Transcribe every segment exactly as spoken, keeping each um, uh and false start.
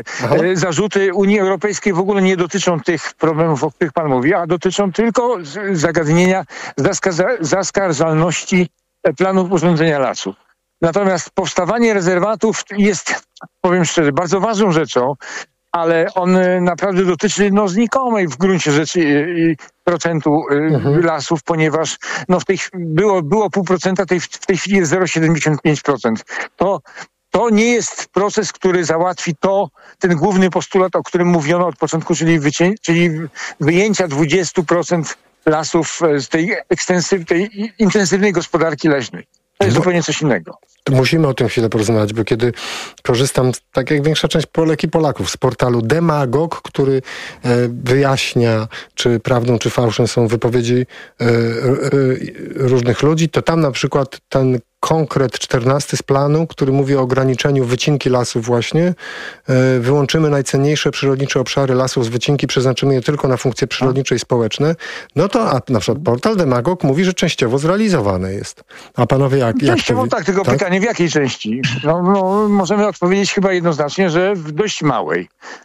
Aha. Zarzuty Unii Europejskiej w ogóle nie dotyczą tych problemów, o których pan mówi, a dotyczą tylko zagadnienia zaskaza- zaskarżalności planów urządzenia lasów. Natomiast powstawanie rezerwatów jest, powiem szczerze, bardzo ważną rzeczą, ale on naprawdę dotyczy no, znikomej w gruncie rzeczy i procentu mhm. lasów, ponieważ no, w tej, było, było pół procenta, tej, w tej chwili jest zero przecinek siedemdziesiąt pięć procent. To, to nie jest proces, który załatwi to, ten główny postulat, o którym mówiono od początku, czyli, wycię, czyli wyjęcia dwadzieścia procent lasów z tej, ekstensyw, tej intensywnej gospodarki leśnej. To jest zupełnie coś innego. Musimy o tym chwilę porozmawiać, bo kiedy korzystam, tak jak większa część Polek i Polaków, z portalu Demagog, który e, wyjaśnia, czy prawdą, czy fałszem są wypowiedzi e, e, różnych ludzi, to tam na przykład ten konkret czternasty z planu, który mówi o ograniczeniu wycinki lasów właśnie, e, wyłączymy najcenniejsze przyrodnicze obszary lasów z wycinki, przeznaczymy je tylko na funkcje przyrodnicze i społeczne, no to a na przykład portal Demagog mówi, że częściowo zrealizowane jest. A panowie jak? Częściowo jak to, tak, tylko tak? pytanie w jakiej części? No, no, możemy odpowiedzieć chyba jednoznacznie, że w dość małej.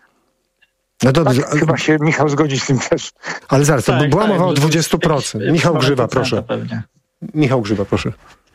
No dobrze, tak, ale... chyba się Michał zgodzi z tym też. Ale zaraz, to tak, była tak, mowa o dwadzieścia procent. Michał Grzywa, proszę. Pewnie. Michał Grzywa, proszę.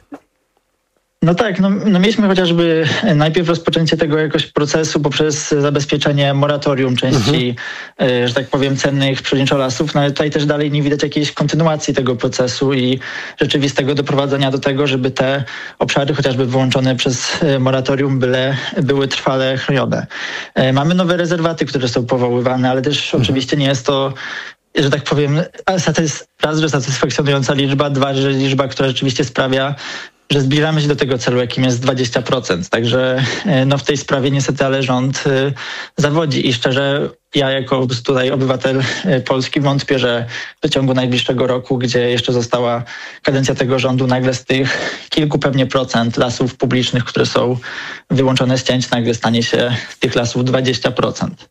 No tak, no, no mieliśmy chociażby najpierw rozpoczęcie tego jakoś procesu poprzez zabezpieczenie moratorium części, mhm. y, że tak powiem, cennych przyrodniczo lasów, no ale tutaj też dalej nie widać jakiejś kontynuacji tego procesu i rzeczywistego doprowadzenia do tego, żeby te obszary chociażby wyłączone przez moratorium byle, były trwale chronione. Y, mamy nowe rezerwaty, które są powoływane, ale też mhm. oczywiście nie jest to, że tak powiem, raz, że satysfakcjonująca liczba, dwa, że liczba, która rzeczywiście sprawia, że zbliżamy się do tego celu, jakim jest dwadzieścia procent. Także no, w tej sprawie niestety ale rząd y, zawodzi i szczerze ja jako tutaj obywatel y, Polski wątpię, że w przeciągu najbliższego roku, gdzie jeszcze została kadencja tego rządu, nagle z tych kilku pewnie procent lasów publicznych, które są wyłączone z cięć, nagle stanie się tych lasów dwadzieścia procent.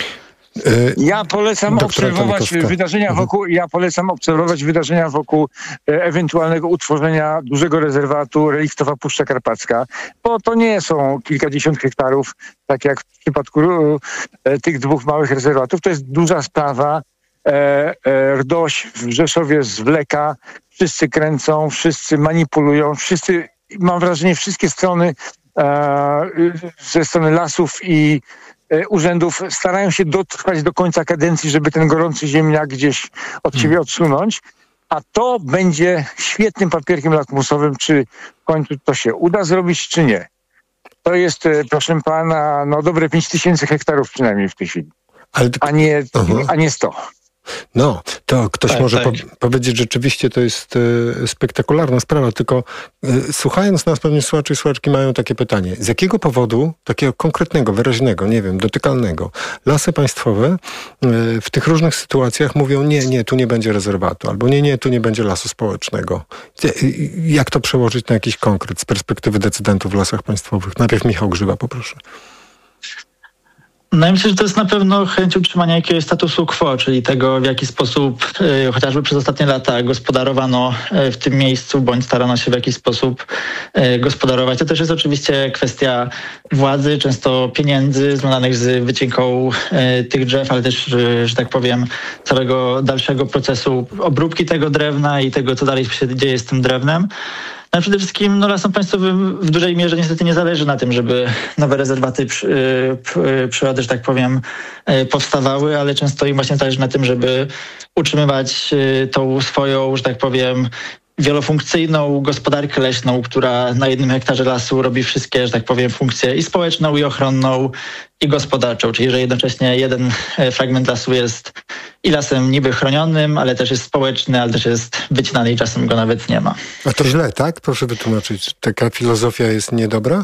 Ja polecam obserwować wydarzenia wokół, ja polecam obserwować wydarzenia wokół e, ewentualnego utworzenia dużego rezerwatu reliktowa Puszcza Karpacka, bo to nie są kilkadziesiąt hektarów, tak jak w przypadku e, tych dwóch małych rezerwatów. To jest duża sprawa. E, e, Rdoś w Rzeszowie zwleka, wszyscy kręcą, wszyscy manipulują, wszyscy, mam wrażenie, wszystkie strony e, ze strony lasów i urzędów starają się dotrwać do końca kadencji, żeby ten gorący ziemniak gdzieś od siebie odsunąć, a to będzie świetnym papierkiem lakmusowym, czy w końcu to się uda zrobić, czy nie. To jest, proszę pana, no dobre pięć tysięcy hektarów przynajmniej w tej chwili, Ale... a nie, a nie sto. No, to ktoś tak, może tak. Po- powiedzieć, że rzeczywiście to jest e, spektakularna sprawa, tylko e, słuchając nas pewnie słuchacze i słuchaczki mają takie pytanie. Z jakiego powodu, takiego konkretnego, wyraźnego, nie wiem, dotykalnego, lasy państwowe e, w tych różnych sytuacjach mówią nie, nie, tu nie będzie rezerwatu, albo nie, nie, tu nie będzie lasu społecznego. E, jak to przełożyć na jakiś konkret z perspektywy decydentów w lasach państwowych? Najpierw Michał Grzywa, poproszę. No ja myślę, że to jest na pewno chęć utrzymania jakiegoś statusu quo, czyli tego, w jaki sposób y, chociażby przez ostatnie lata gospodarowano y, w tym miejscu, bądź starano się w jakiś sposób y, gospodarować. To też jest oczywiście kwestia władzy, często pieniędzy związanych z wycinką y, tych drzew, ale też, y, że tak powiem, całego dalszego procesu obróbki tego drewna i tego, co dalej się dzieje z tym drewnem. No przede wszystkim no, lasom państwowym w dużej mierze niestety nie zależy na tym, żeby nowe rezerwaty przy, przy, przyrody, że tak powiem, powstawały, ale często im właśnie zależy na tym, żeby utrzymywać tą swoją, że tak powiem, wielofunkcyjną gospodarkę leśną, która na jednym hektarze lasu robi wszystkie, że tak powiem, funkcje i społeczną, i ochronną, i gospodarczą. Czyli że jednocześnie jeden fragment lasu jest i lasem niby chronionym, ale też jest społeczny, ale też jest wycinany i czasem go nawet nie ma. A to źle, tak? Proszę wytłumaczyć. Taka filozofia jest niedobra?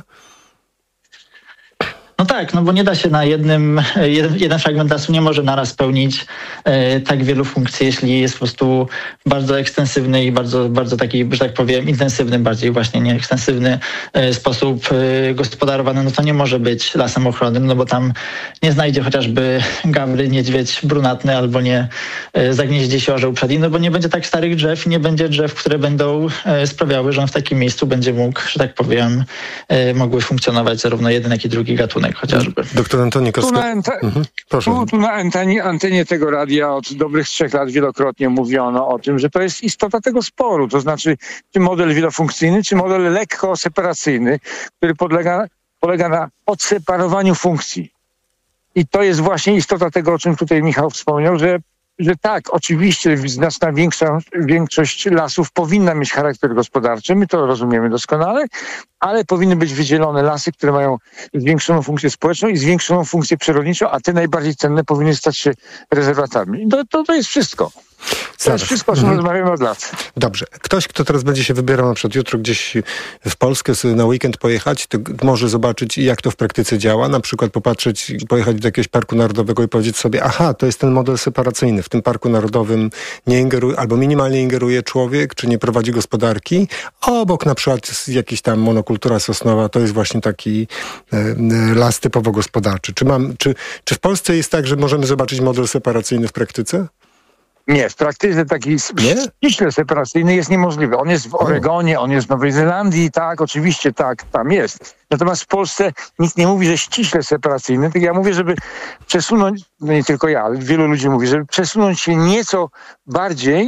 No tak, no bo nie da się na jednym, jeden, jeden fragment lasu nie może naraz spełnić e, tak wielu funkcji, jeśli jest po prostu bardzo ekstensywny i bardzo, bardzo taki, że tak powiem, intensywny, bardziej właśnie nie ekstensywny e, sposób e, gospodarowany, no to nie może być lasem ochronnym, no bo tam nie znajdzie chociażby gawry, niedźwiedź brunatny albo nie e, zagnieździ się orzeł przedni, no bo nie będzie tak starych drzew i nie będzie drzew, które będą e, sprawiały, że on w takim miejscu będzie mógł, że tak powiem, e, mogły funkcjonować zarówno jeden, jak i drugi gatunek. rynek chociażby. Doktor Antoni Kostka. Tu na, anta- mhm. tu, tu na antenie, antenie tego radia od dobrych trzech lat wielokrotnie mówiono o tym, że to jest istota tego sporu. To znaczy, czy model wielofunkcyjny, czy model lekko separacyjny, który podlega, polega na odseparowaniu funkcji. I to jest właśnie istota tego, o czym tutaj Michał wspomniał, że że tak, oczywiście znaczna większa, większość lasów powinna mieć charakter gospodarczy, my to rozumiemy doskonale, ale powinny być wydzielone lasy, które mają zwiększoną funkcję społeczną i zwiększoną funkcję przyrodniczą, a te najbardziej cenne powinny stać się rezerwatami. To, to, to jest wszystko. To Zaraz. jest wszystko, o czym mhm. rozmawiamy od lat. Dobrze. Ktoś, kto teraz będzie się wybierał na przykład jutro gdzieś w Polskę na weekend pojechać, to może zobaczyć, jak to w praktyce działa. Na przykład popatrzeć, pojechać do jakiegoś parku narodowego i powiedzieć sobie, aha, to jest ten model separacyjny. W tym parku narodowym nie ingeruje, albo minimalnie ingeruje człowiek, czy nie prowadzi gospodarki. A obok na przykład jakiś tam monokultura sosnowa, to jest właśnie taki e, las typowo gospodarczy. Czy, mam, czy, czy w Polsce jest tak, że możemy zobaczyć model separacyjny w praktyce? Nie, w praktyce taki ściśle separacyjny jest niemożliwy. On jest w Oregonie, on jest w Nowej Zelandii, tak, oczywiście tak, tam jest. Natomiast w Polsce nikt nie mówi, że ściśle separacyjny, tylko ja mówię, żeby przesunąć, no nie tylko ja, ale wielu ludzi mówi, żeby przesunąć się nieco bardziej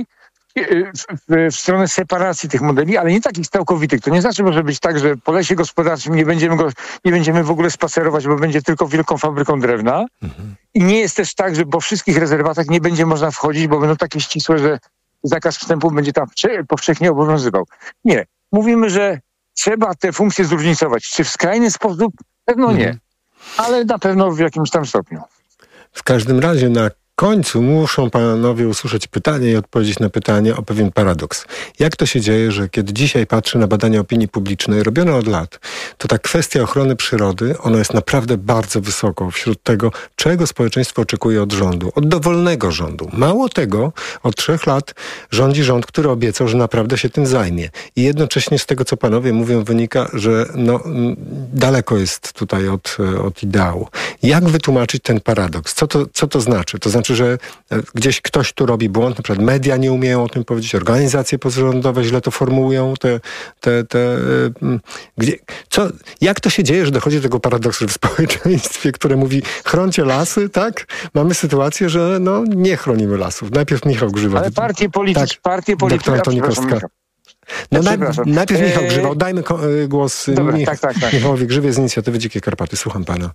W, w, w stronę separacji tych modeli, ale nie takich całkowitych. To nie znaczy, może być tak, że po lesie gospodarczym nie będziemy go, nie będziemy w ogóle spacerować, bo będzie tylko wielką fabryką drewna. Mhm. I nie jest też tak, że po wszystkich rezerwatach nie będzie można wchodzić, bo będą takie ścisłe, że zakaz wstępu będzie tam powszechnie obowiązywał. Nie. Mówimy, że trzeba te funkcje zróżnicować. Czy w skrajny sposób? Pewno nie. Mhm. Ale na pewno w jakimś tam stopniu. W każdym razie na W końcu muszą panowie usłyszeć pytanie i odpowiedzieć na pytanie o pewien paradoks. Jak to się dzieje, że kiedy dzisiaj patrzę na badania opinii publicznej robione od lat, to ta kwestia ochrony przyrody, ona jest naprawdę bardzo wysoko wśród tego, czego społeczeństwo oczekuje od rządu, od dowolnego rządu. Mało tego, od trzech lat rządzi rząd, który obiecał, że naprawdę się tym zajmie. I jednocześnie z tego, co panowie mówią, wynika, że no, daleko jest tutaj od, od ideału. Jak wytłumaczyć ten paradoks? Co to, co to znaczy? To znaczy, że gdzieś ktoś tu robi błąd, na przykład media nie umieją o tym powiedzieć, organizacje pozarządowe źle to formułują, te, te, te, gdzie, co, jak to się dzieje, że dochodzi do tego paradoksu w społeczeństwie, które mówi, chroncie lasy, tak? Mamy sytuację, że no, nie chronimy lasów. Najpierw Michał Grzywa. Ale partie polityczne, tak, partie polityczne. Doktor Antoni Kostka. No ja naj, najpierw Michał Grzywa. Oddajmy ko- głos Dobra, Mich- tak, tak, tak. Michałowi Grzywie z Inicjatywy Dzikie Karpaty. Słucham pana.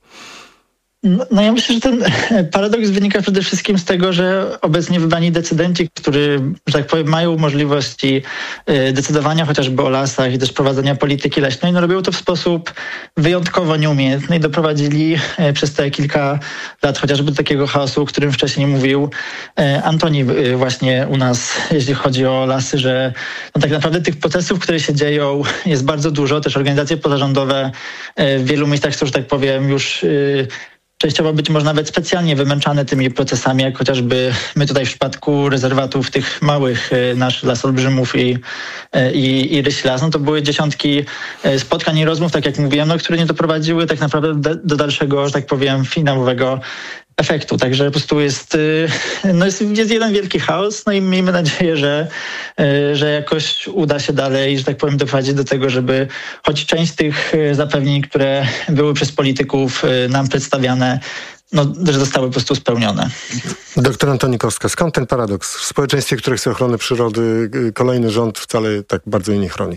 No, no ja myślę, że ten paradoks wynika przede wszystkim z tego, że obecnie wybrani decydenci, którzy, że tak powiem, mają możliwości decydowania chociażby o lasach i też prowadzenia polityki leśnej, no robią to w sposób wyjątkowo nieumiejętny i doprowadzili przez te kilka lat chociażby do takiego chaosu, o którym wcześniej mówił Antoni właśnie u nas, jeśli chodzi o lasy, że no tak naprawdę tych procesów, które się dzieją, jest bardzo dużo. Też organizacje pozarządowe w wielu miejscach są, że tak powiem, już częściowo być może nawet specjalnie wymęczane tymi procesami, jak chociażby my tutaj w przypadku rezerwatów tych małych, nasz Las Olbrzymów i, i, i Rysi Las, no to były dziesiątki spotkań i rozmów, tak jak mówiłem, no, które nie doprowadziły tak naprawdę do, do dalszego, że tak powiem, finałowego efektu. Także po prostu jest, no jest, jest jeden wielki chaos, no i miejmy nadzieję, że, że jakoś uda się dalej, że tak powiem, doprowadzić do tego, żeby choć część tych zapewnień, które były przez polityków nam przedstawiane, no, że zostały po prostu spełnione. Doktor Antoni Kostka, skąd ten paradoks? W społeczeństwie, które chce ochrony przyrody, kolejny rząd wcale tak bardzo jej nie chroni.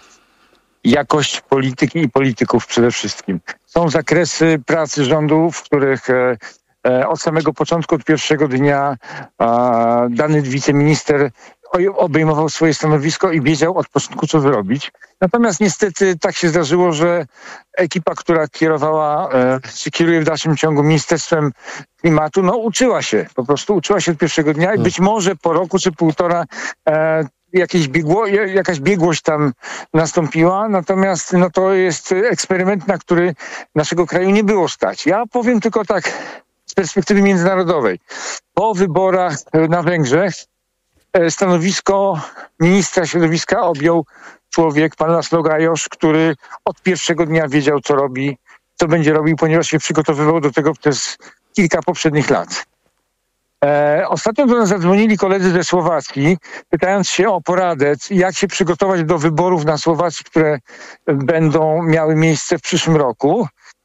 Jakość polityki i polityków przede wszystkim. Są zakresy pracy rządu, w których od samego początku, od pierwszego dnia dany wiceminister obejmował swoje stanowisko i wiedział od początku, co zrobić. Natomiast niestety tak się zdarzyło, że ekipa, która kierowała, czy kieruje w dalszym ciągu Ministerstwem Klimatu, no uczyła się, po prostu uczyła się od pierwszego dnia i być może po roku czy półtora jakieś biegło, jakaś biegłość tam nastąpiła, natomiast no to jest eksperyment, na który naszego kraju nie było stać. Ja powiem tylko tak z perspektywy międzynarodowej. Po wyborach na Węgrzech stanowisko ministra środowiska objął człowiek, pan Laszlo Gajosz, który od pierwszego dnia wiedział, co robi, co będzie robił, ponieważ się przygotowywał do tego przez kilka poprzednich lat. E, ostatnio do nas zadzwonili koledzy ze Słowacji, pytając się o poradę, jak się przygotować do wyborów na Słowacji, które będą miały miejsce w przyszłym roku.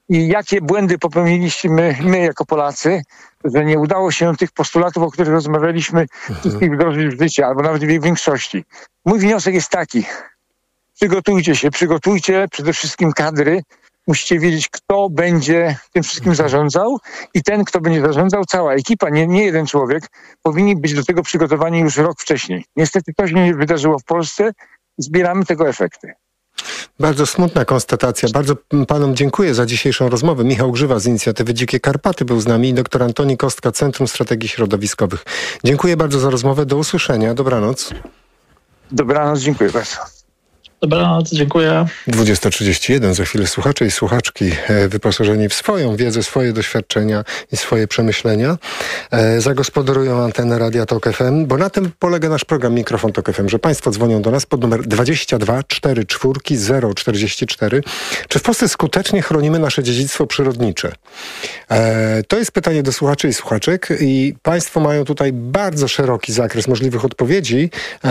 i jakie błędy popełniliśmy my jako Polacy, że nie udało się tych postulatów, o których rozmawialiśmy, wszystkich wdrożyć w życie, albo nawet w jej większości. Mój wniosek jest taki. Przygotujcie się, przygotujcie przede wszystkim kadry. Musicie wiedzieć, kto będzie tym wszystkim zarządzał i ten, kto będzie zarządzał, cała ekipa, nie, nie jeden człowiek, powinni być do tego przygotowani już rok wcześniej. Niestety to się nie wydarzyło w Polsce i zbieramy tego efekty. Bardzo smutna konstatacja. Bardzo panom dziękuję za dzisiejszą rozmowę. Michał Grzywa z inicjatywy Dzikie Karpaty był z nami i doktor Antoni Kostka, Centrum Strategii Środowiskowych. Dziękuję bardzo za rozmowę. Do usłyszenia. Dobranoc. Dobranoc. Dziękuję bardzo. Dobranoc, dziękuję. dwudziesta trzydzieści jeden. Za chwilę słuchacze i słuchaczki wyposażeni w swoją wiedzę, swoje doświadczenia i swoje przemyślenia zagospodarują antenę Radia Tok F M, bo na tym polega nasz program Mikrofon Tok F M, że państwo dzwonią do nas pod numer dwadzieścia dwa cztery cztery zero czterdzieści cztery. Czy w Polsce skutecznie chronimy nasze dziedzictwo przyrodnicze? To jest pytanie do słuchaczy i słuchaczek i państwo mają tutaj bardzo szeroki zakres możliwych odpowiedzi,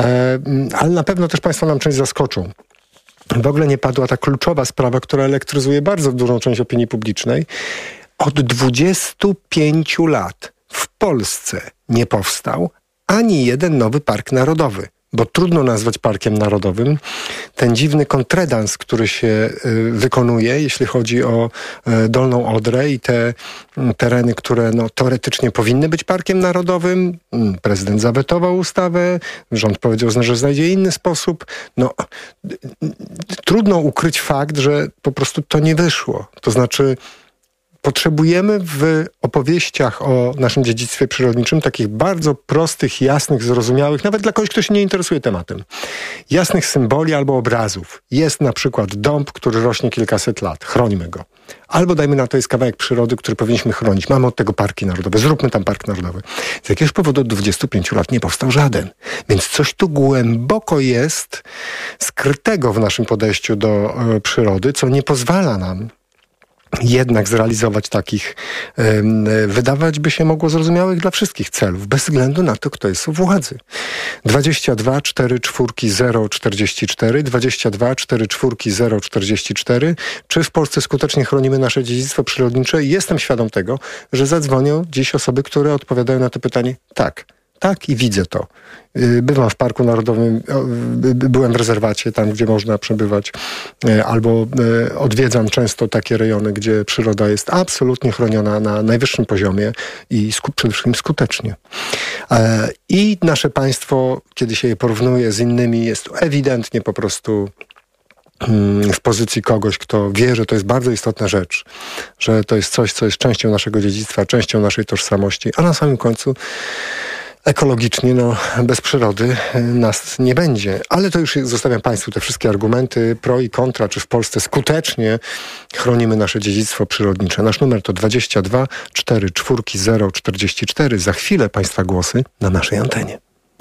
ale na pewno też państwo nam część zaskoczą. W ogóle nie padła ta kluczowa sprawa, która elektryzuje bardzo dużą część opinii publicznej. Od dwudziestu pięciu lat w Polsce nie powstał ani jeden nowy park narodowy, bo trudno nazwać parkiem narodowym ten dziwny kontredans, który się y, wykonuje, jeśli chodzi o y, Dolną Odrę i te y, tereny, które no, teoretycznie powinny być parkiem narodowym. Y, prezydent zawetował ustawę, rząd powiedział, że znajdzie inny sposób. No, y, y, trudno ukryć fakt, że po prostu to nie wyszło. To znaczy potrzebujemy w opowieściach o naszym dziedzictwie przyrodniczym takich bardzo prostych, jasnych, zrozumiałych, nawet dla kogoś, kto się nie interesuje tematem, jasnych symboli albo obrazów. Jest na przykład dąb, który rośnie kilkaset lat. Chrońmy go. Albo dajmy na to, jest kawałek przyrody, który powinniśmy chronić. Mamy od tego parki narodowe. Zróbmy tam park narodowy. Z jakiegoś powodu od dwudziestu pięciu lat nie powstał żaden. Więc coś tu głęboko jest skrytego w naszym podejściu do e, przyrody, co nie pozwala nam jednak zrealizować takich, wydawać by się mogło zrozumiałych dla wszystkich celów, bez względu na to, kto jest u władzy. dwadzieścia dwa cztery cztery zero czterdzieści cztery, dwadzieścia dwa cztery cztery zero czterdzieści cztery. Czy w Polsce skutecznie chronimy nasze dziedzictwo przyrodnicze? Jestem świadom tego, że zadzwonią dziś osoby, które odpowiadają na to pytanie tak. Tak i widzę to. Bywam w Parku Narodowym, byłem w rezerwacie, tam gdzie można przebywać, albo odwiedzam często takie rejony, gdzie przyroda jest absolutnie chroniona na najwyższym poziomie i sku- przede wszystkim skutecznie. I nasze państwo, kiedy się je porównuje z innymi, jest ewidentnie po prostu w pozycji kogoś, kto wie, że to jest bardzo istotna rzecz, że to jest coś, co jest częścią naszego dziedzictwa, częścią naszej tożsamości, a na samym końcu ekologicznie, no, bez przyrody nas nie będzie. Ale to już zostawiam państwu te wszystkie argumenty pro i kontra, czy w Polsce skutecznie chronimy nasze dziedzictwo przyrodnicze. Nasz numer to dwadzieścia dwa cztery cztery zero czterdzieści cztery. Za chwilę państwa głosy na naszej antenie.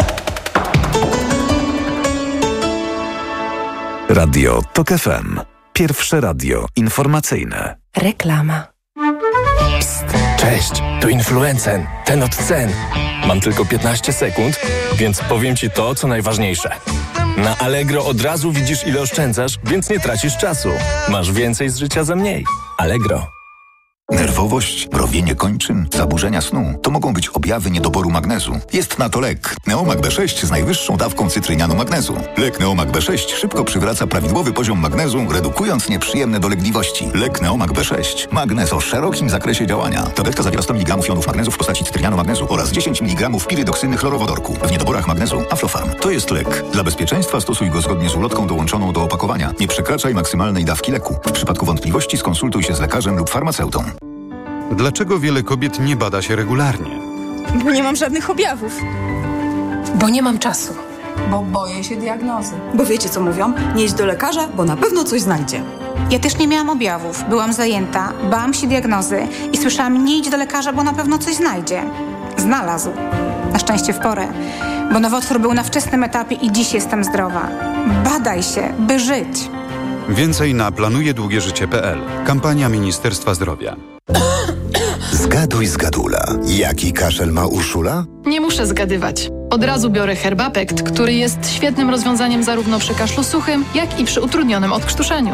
Radio Tok F M. Pierwsze radio informacyjne. Reklama. Psst, cześć, tu Influencen, ten od cen. Mam tylko piętnaście sekund, więc powiem Ci to, co najważniejsze. Na Allegro od razu widzisz, ile oszczędzasz, więc nie tracisz czasu. Masz więcej z życia za mniej. Allegro. Nerwowość, mrowienie kończyn, zaburzenia snu to mogą być objawy niedoboru magnezu. Jest na to lek. Neomag B sześć z najwyższą dawką cytrynianu magnezu. Lek Neomag B sześć szybko przywraca prawidłowy poziom magnezu, redukując nieprzyjemne dolegliwości. Lek Neomag B sześć. Magnez o szerokim zakresie działania. Tabletka zawiera sto miligramów jonów magnezu w postaci cytrynianu magnezu oraz dziesięć miligramów pirydoksyny chlorowodorku. W niedoborach magnezu Aflofarm. To jest lek. Dla bezpieczeństwa stosuj go zgodnie z ulotką dołączoną do opakowania. Nie przekraczaj maksymalnej dawki leku. W przypadku wątpliwości skonsultuj się z lekarzem lub farmaceutą. Dlaczego wiele kobiet nie bada się regularnie? Bo nie mam żadnych objawów. Bo nie mam czasu. Bo boję się diagnozy. Bo wiecie co mówią? Nie idź do lekarza, bo na pewno coś znajdzie. Ja też nie miałam objawów. Byłam zajęta, bałam się diagnozy i słyszałam, nie idź do lekarza, bo na pewno coś znajdzie. Znalazł. Na szczęście w porę. Bo nowotwór był na wczesnym etapie i dziś jestem zdrowa. Badaj się, by żyć. Więcej na planuje długie życie kropka p l. Kampania Ministerstwa Zdrowia. Zgaduj, zgadula. Jaki kaszel ma Urszula? Nie muszę zgadywać. Od razu biorę Herbapekt, który jest świetnym rozwiązaniem zarówno przy kaszlu suchym, jak i przy utrudnionym odkrztuszeniu.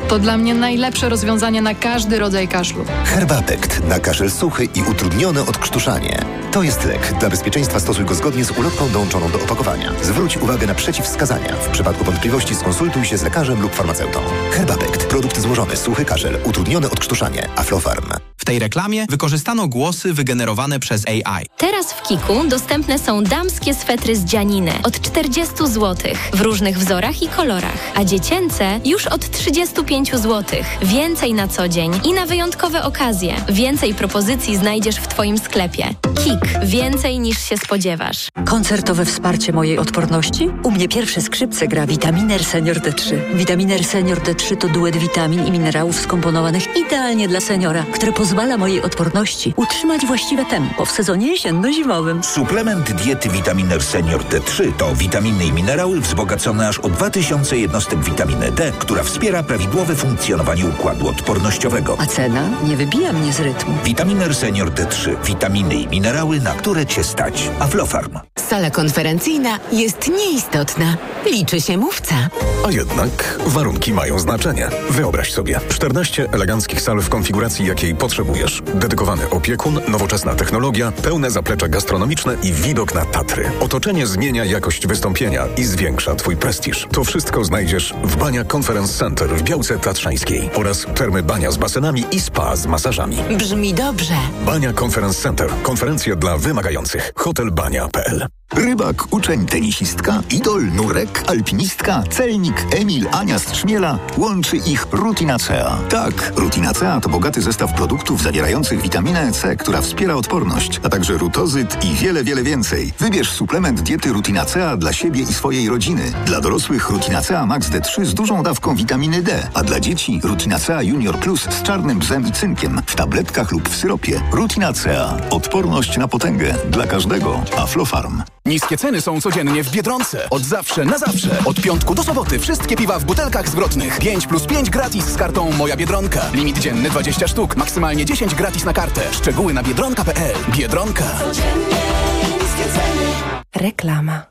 To dla mnie najlepsze rozwiązanie na każdy rodzaj kaszlu. Herbapekt na kaszel suchy i utrudnione odkrztuszanie. To jest lek. Dla bezpieczeństwa stosuj go zgodnie z ulotką dołączoną do opakowania. Zwróć uwagę na przeciwwskazania. W przypadku wątpliwości skonsultuj się z lekarzem lub farmaceutą. Herbapekt. Produkt złożony. Suchy kaszel. Utrudnione odkrztuszanie. Aflofarm. W tej reklamie wykorzystano głosy wygenerowane przez A I. Teraz w Kiku dostępne są damskie swetry z dzianiny od czterdzieści złotych w różnych wzorach i kolorach, a dziecięce już od trzydzieści pięć złotych. Więcej na co dzień i na wyjątkowe okazje. Więcej propozycji znajdziesz w Twoim sklepie. Kik. Więcej niż się spodziewasz. Koncertowe wsparcie mojej odporności? U mnie pierwsze skrzypce gra Vitaminer Senior D trzy. Vitaminer Senior D trzy to duet witamin i minerałów skomponowanych idealnie dla seniora, które pozwala mojej odporności utrzymać właściwe tempo w sezonie jesienno-zimowym. Suplement diety Vitaminer Senior D trzy to witaminy i minerały wzbogacone aż o dwa tysiące jednostek witaminy D, która wspiera prawidłowe funkcjonowanie układu odpornościowego. A cena nie wybija mnie z rytmu. Vitaminer Senior D trzy. Witaminy i minerały, na które Cię stać. Aflofarm. Sala konferencyjna jest nieistotna. Liczy się mówca. A jednak warunki mają znaczenie. Wyobraź sobie czternaście eleganckich sal w konfiguracji, jakiej potrzebujesz. Dedykowany opiekun, nowoczesna technologia, pełne zaplecze gastronomiczne i widok na Tatry. Otoczenie zmienia jakość wystąpienia i zwiększa Twój prestiż. To wszystko znajdziesz w Bania Conference Center w Białce Tatrzańskiej oraz termy Bania z basenami i spa z masażami. Brzmi dobrze. Bania Conference Center. Konferencje dla wymagających. hotel bania kropka p l. Rybak, uczeń, tenisistka, idol, nurek, alpinistka, celnik, Emil, Ania z Trzmiela. Łączy ich Rutinacea. Tak, Rutinacea to bogaty zestaw produktów zawierających witaminę C, która wspiera odporność, a także rutozyt i wiele, wiele więcej. Wybierz suplement diety Rutinacea dla siebie i swojej rodziny. Dla dorosłych Rutinacea Max D trzy z dużą dawką witaminy D, a dla dzieci Rutinacea Junior Plus z czarnym bzem i cynkiem w tabletkach lub w syropie. Rutinacea. Odporność na potęgę. Dla każdego. Aflofarm. Niskie ceny są codziennie w Biedronce. Od zawsze na zawsze. Od piątku do soboty wszystkie piwa w butelkach zwrotnych. pięć plus pięć gratis z kartą Moja Biedronka. Limit dzienny dwadzieścia sztuk. Maksymalnie dziesięć gratis na kartę. Szczegóły na biedronka kropka p l. Biedronka. Codziennie niskie ceny. Reklama.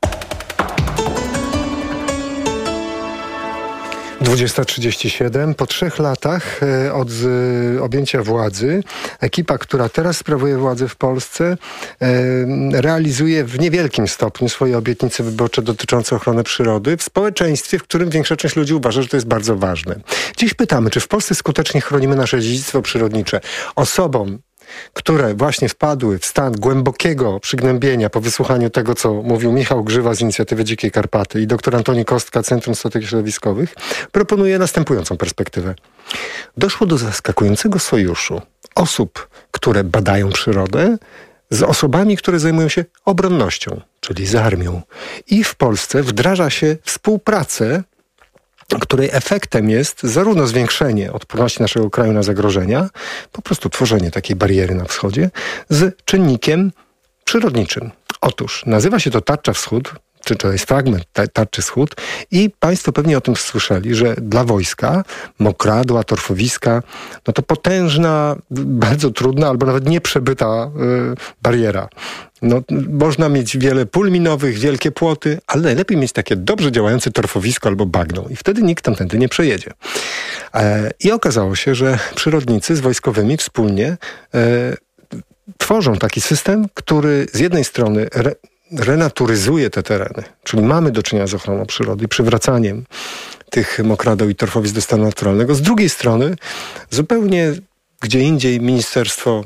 dwudziesta trzydzieści siedem. Po trzech latach od objęcia władzy ekipa, która teraz sprawuje władzę w Polsce, realizuje w niewielkim stopniu swoje obietnice wyborcze dotyczące ochrony przyrody w społeczeństwie, w którym większa część ludzi uważa, że to jest bardzo ważne. Dziś pytamy, czy w Polsce skutecznie chronimy nasze dziedzictwo przyrodnicze osobom, które właśnie wpadły w stan głębokiego przygnębienia po wysłuchaniu tego, co mówił Michał Grzywa z inicjatywy Dzikie Karpaty i dr Antoni Kostka, Centrum Strategii Środowiskowych, proponuje następującą perspektywę. Doszło do zaskakującego sojuszu osób, które badają przyrodę, z osobami, które zajmują się obronnością, czyli z armią. I w Polsce wdraża się współpracę, której efektem jest zarówno zwiększenie odporności naszego kraju na zagrożenia, po prostu tworzenie takiej bariery na wschodzie, z czynnikiem przyrodniczym. Otóż nazywa się to Tarcza Wschód, czy to jest fragment Tarczy Wschód i Państwo pewnie o tym słyszeli, że dla wojska mokradła, torfowiska, no to potężna, bardzo trudna albo nawet nieprzebyta yy, bariera. No, można mieć wiele pól minowych, wielkie płoty, ale najlepiej mieć takie dobrze działające torfowisko albo bagno i wtedy nikt tamtędy nie przejedzie. E, I okazało się, że przyrodnicy z wojskowymi wspólnie e, tworzą taki system, który z jednej strony re, renaturyzuje te tereny, czyli mamy do czynienia z ochroną przyrody i przywracaniem tych mokradeł i torfowisk do stanu naturalnego. Z drugiej strony zupełnie gdzie indziej Ministerstwo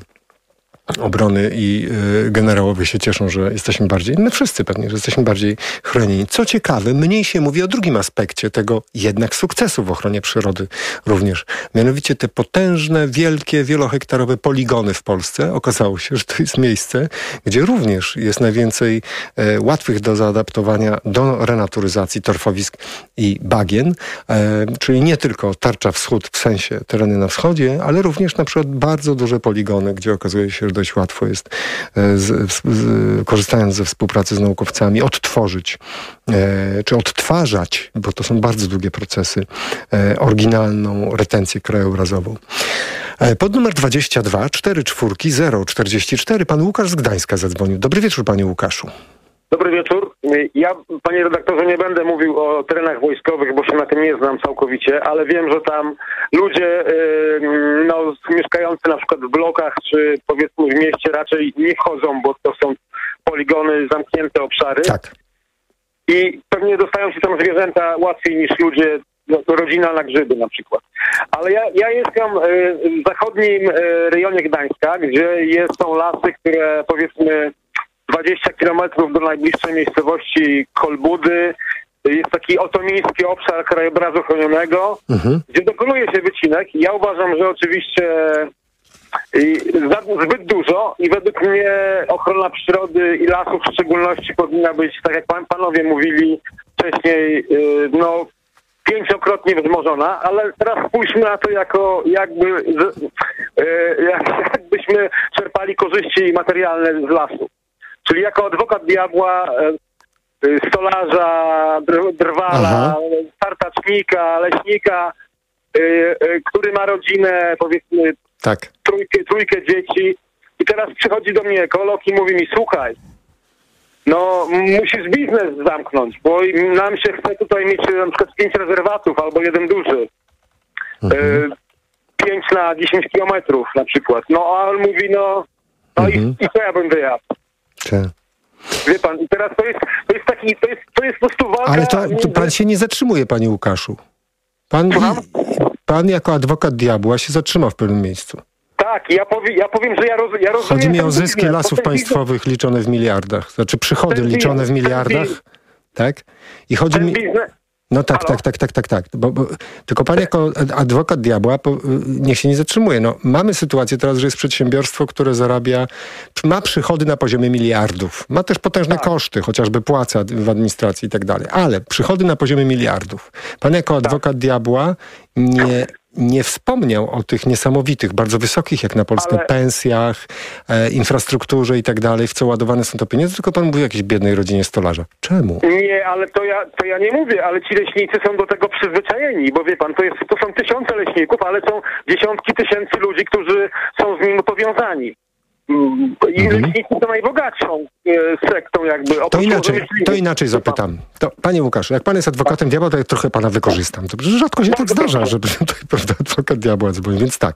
Obrony i y, generałowie się cieszą, że jesteśmy bardziej, my wszyscy pewnie, że jesteśmy bardziej chronieni. Co ciekawe, mniej się mówi o drugim aspekcie tego jednak sukcesu w ochronie przyrody również. Mianowicie te potężne, wielkie, wielohektarowe poligony w Polsce. Okazało się, że to jest miejsce, gdzie również jest najwięcej e, łatwych do zaadaptowania do renaturyzacji torfowisk i bagien. E, czyli nie tylko Tarcza Wschód w sensie tereny na wschodzie, ale również na przykład bardzo duże poligony, gdzie okazuje się, że dość łatwo jest, z, z, z, korzystając ze współpracy z naukowcami, odtworzyć, e, czy odtwarzać, bo to są bardzo długie procesy, e, oryginalną retencję krajobrazową. E, pod numer dwadzieścia dwa cztery cztery zero czterdzieści cztery pan Łukasz z Gdańska zadzwonił. Dobry wieczór, panie Łukaszu. Dobry wieczór. Ja, panie redaktorze, nie będę mówił o terenach wojskowych, bo się na tym nie znam całkowicie, ale wiem, że tam ludzie yy, no, mieszkający na przykład w blokach, czy powiedzmy w mieście raczej nie wchodzą, bo to są poligony, zamknięte obszary. Tak. I pewnie dostają się tam zwierzęta łatwiej niż ludzie, no, rodzina na grzyby na przykład. Ale ja, ja jestem w zachodnim rejonie Gdańska, gdzie jest, są lasy, które powiedzmy dwadzieścia kilometrów do najbliższej miejscowości Kolbudy. Jest taki otomiński obszar krajobrazu chronionego, mhm. gdzie dokonuje się wycinek. Ja uważam, że oczywiście zbyt dużo i według mnie ochrona przyrody i lasów w szczególności powinna być, tak jak pan, panowie mówili wcześniej, no pięciokrotnie wzmożona, ale teraz spójrzmy na to jako jakby jak, jakbyśmy czerpali korzyści materialne z lasu. Czyli jako adwokat diabła, stolarza, drwala, tartacznika, leśnika, który ma rodzinę, powiedzmy tak. trójkę, trójkę dzieci i teraz przychodzi do mnie ekolog i mówi mi, słuchaj, no musisz biznes zamknąć, bo nam się chce tutaj mieć na przykład pięć rezerwatów albo jeden duży. Mhm. Pięć na dziesięć kilometrów na przykład. No a on mówi, no, no mhm. i, i co ja będę jadł? Czy... Wie pan, i teraz to jest, to jest taki, to jest, to jest po prostu walka... Ale to, to pan się nie zatrzymuje, panie Łukaszu. Pan, pan jako adwokat diabła się zatrzymał w pewnym miejscu. Tak, ja, powie, ja powiem, że ja, roz, ja rozumiem... Chodzi mi o zyski biznes, lasów państwowych biznes. liczone w miliardach. Znaczy przychody ten liczone biznes, w miliardach. Tak? I chodzi mi... Biznes. No tak, tak, tak, tak, tak, tak. Bo, bo, tylko pan jako adwokat diabła po, niech się nie zatrzymuje. No, mamy sytuację teraz, że jest przedsiębiorstwo, które zarabia, ma przychody na poziomie miliardów. Ma też potężne tak. koszty, chociażby płaca w administracji i tak dalej. Ale przychody na poziomie miliardów. Pan jako adwokat tak. diabła nie... nie wspomniał o tych niesamowitych, bardzo wysokich jak na Polskę ale... pensjach, e, infrastrukturze i tak dalej, w co ładowane są to pieniądze, tylko pan mówi o jakiejś biednej rodzinie stolarza. Czemu? Nie, ale to ja, to ja nie mówię, ale ci leśnicy są do tego przyzwyczajeni, bo wie pan, to, jest, to są tysiące leśników, ale są dziesiątki tysięcy ludzi, którzy są z nim powiązani. I mhm. leśnicy to najbogatszą e, sektą jakby. To inaczej, to inaczej zapytam. To, panie Łukaszu, jak pan jest adwokatem diabła, to ja trochę pana wykorzystam. To rzadko się no, tak to zdarza, żeby tutaj prawda, adwokat diabła dzwoni, więc tak.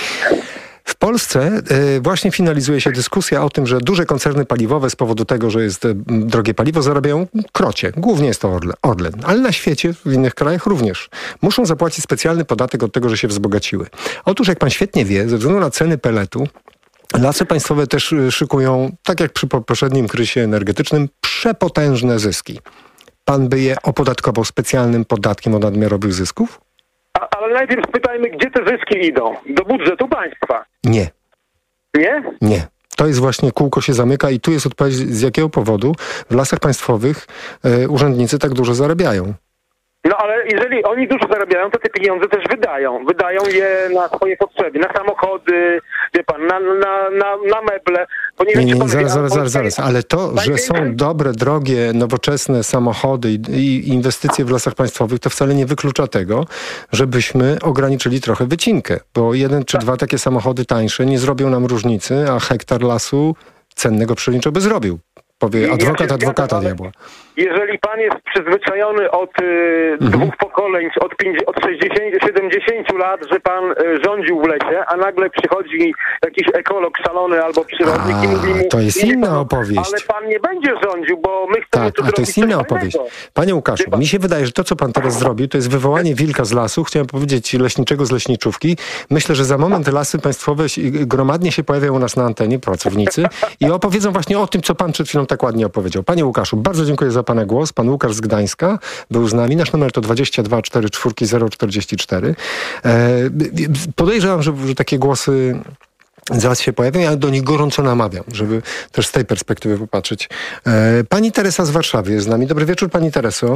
W Polsce y, właśnie finalizuje się dyskusja o tym, że duże koncerny paliwowe z powodu tego, że jest y, drogie paliwo, zarabiają krocie. Głównie jest to Orle, Orlen. Ale na świecie, w innych krajach również. Muszą zapłacić specjalny podatek od tego, że się wzbogaciły. Otóż, jak pan świetnie wie, ze względu na ceny peletu, lasy państwowe też szykują, tak jak przy poprzednim kryzysie energetycznym, przepotężne zyski. Pan by je opodatkował specjalnym podatkiem od nadmiarowych zysków? A, ale najpierw spytajmy, gdzie te zyski idą? Do budżetu państwa? Nie. Nie? Nie. To jest właśnie kółko się zamyka i tu jest odpowiedź, z jakiego powodu w lasach państwowych y, urzędnicy tak dużo zarabiają. No ale jeżeli oni dużo zarabiają, to te pieniądze też wydają. Wydają je na swoje potrzeby, na samochody, wie pan, na, na, na, na meble. Bo nie, nie, nie, nie zaraz, zaraz, zaraz, zaraz. Ale to, że są dobre, drogie, nowoczesne samochody i, i inwestycje w lasach państwowych, to wcale nie wyklucza tego, żebyśmy ograniczyli trochę wycinkę. Bo jeden czy tak. dwa takie samochody tańsze nie zrobią nam różnicy, a hektar lasu cennego przyrodniczo by zrobił. Powie adwokat ja adwokata diabła. Jeżeli pan jest przyzwyczajony od y, mhm. dwóch pokoleń, od, pięćdziesięciu, od sześćdziesięciu, siedemdziesięciu lat, że pan y, rządził w lesie, a nagle przychodzi jakiś ekolog szalony albo przyrodnik a, i mówi mu... to jest inna pan, opowieść. Ale pan nie będzie rządził, bo my chcemy tak, tu a to jest inna opowieść. Innego. Panie Łukaszu, pan... mi się wydaje, że to, co pan teraz zrobił, to jest wywołanie wilka z lasu. Chciałem powiedzieć leśniczego z leśniczówki. Myślę, że za moment lasy państwowe gromadnie się pojawiają u nas na antenie, pracownicy, i opowiedzą właśnie o tym, co pan przed chwilą tak ładnie opowiedział. Panie Łukaszu, bardzo dziękuję za pana głos. Pan Łukasz z Gdańska był z nami. Nasz numer to dwadzieścia dwa cztery cztery zero czterdzieści cztery. E, podejrzewam, że, że takie głosy zaraz się pojawią. Ja do nich gorąco namawiam, żeby też z tej perspektywy popatrzeć. E, pani Teresa z Warszawy jest z nami. Dobry wieczór, pani Tereso.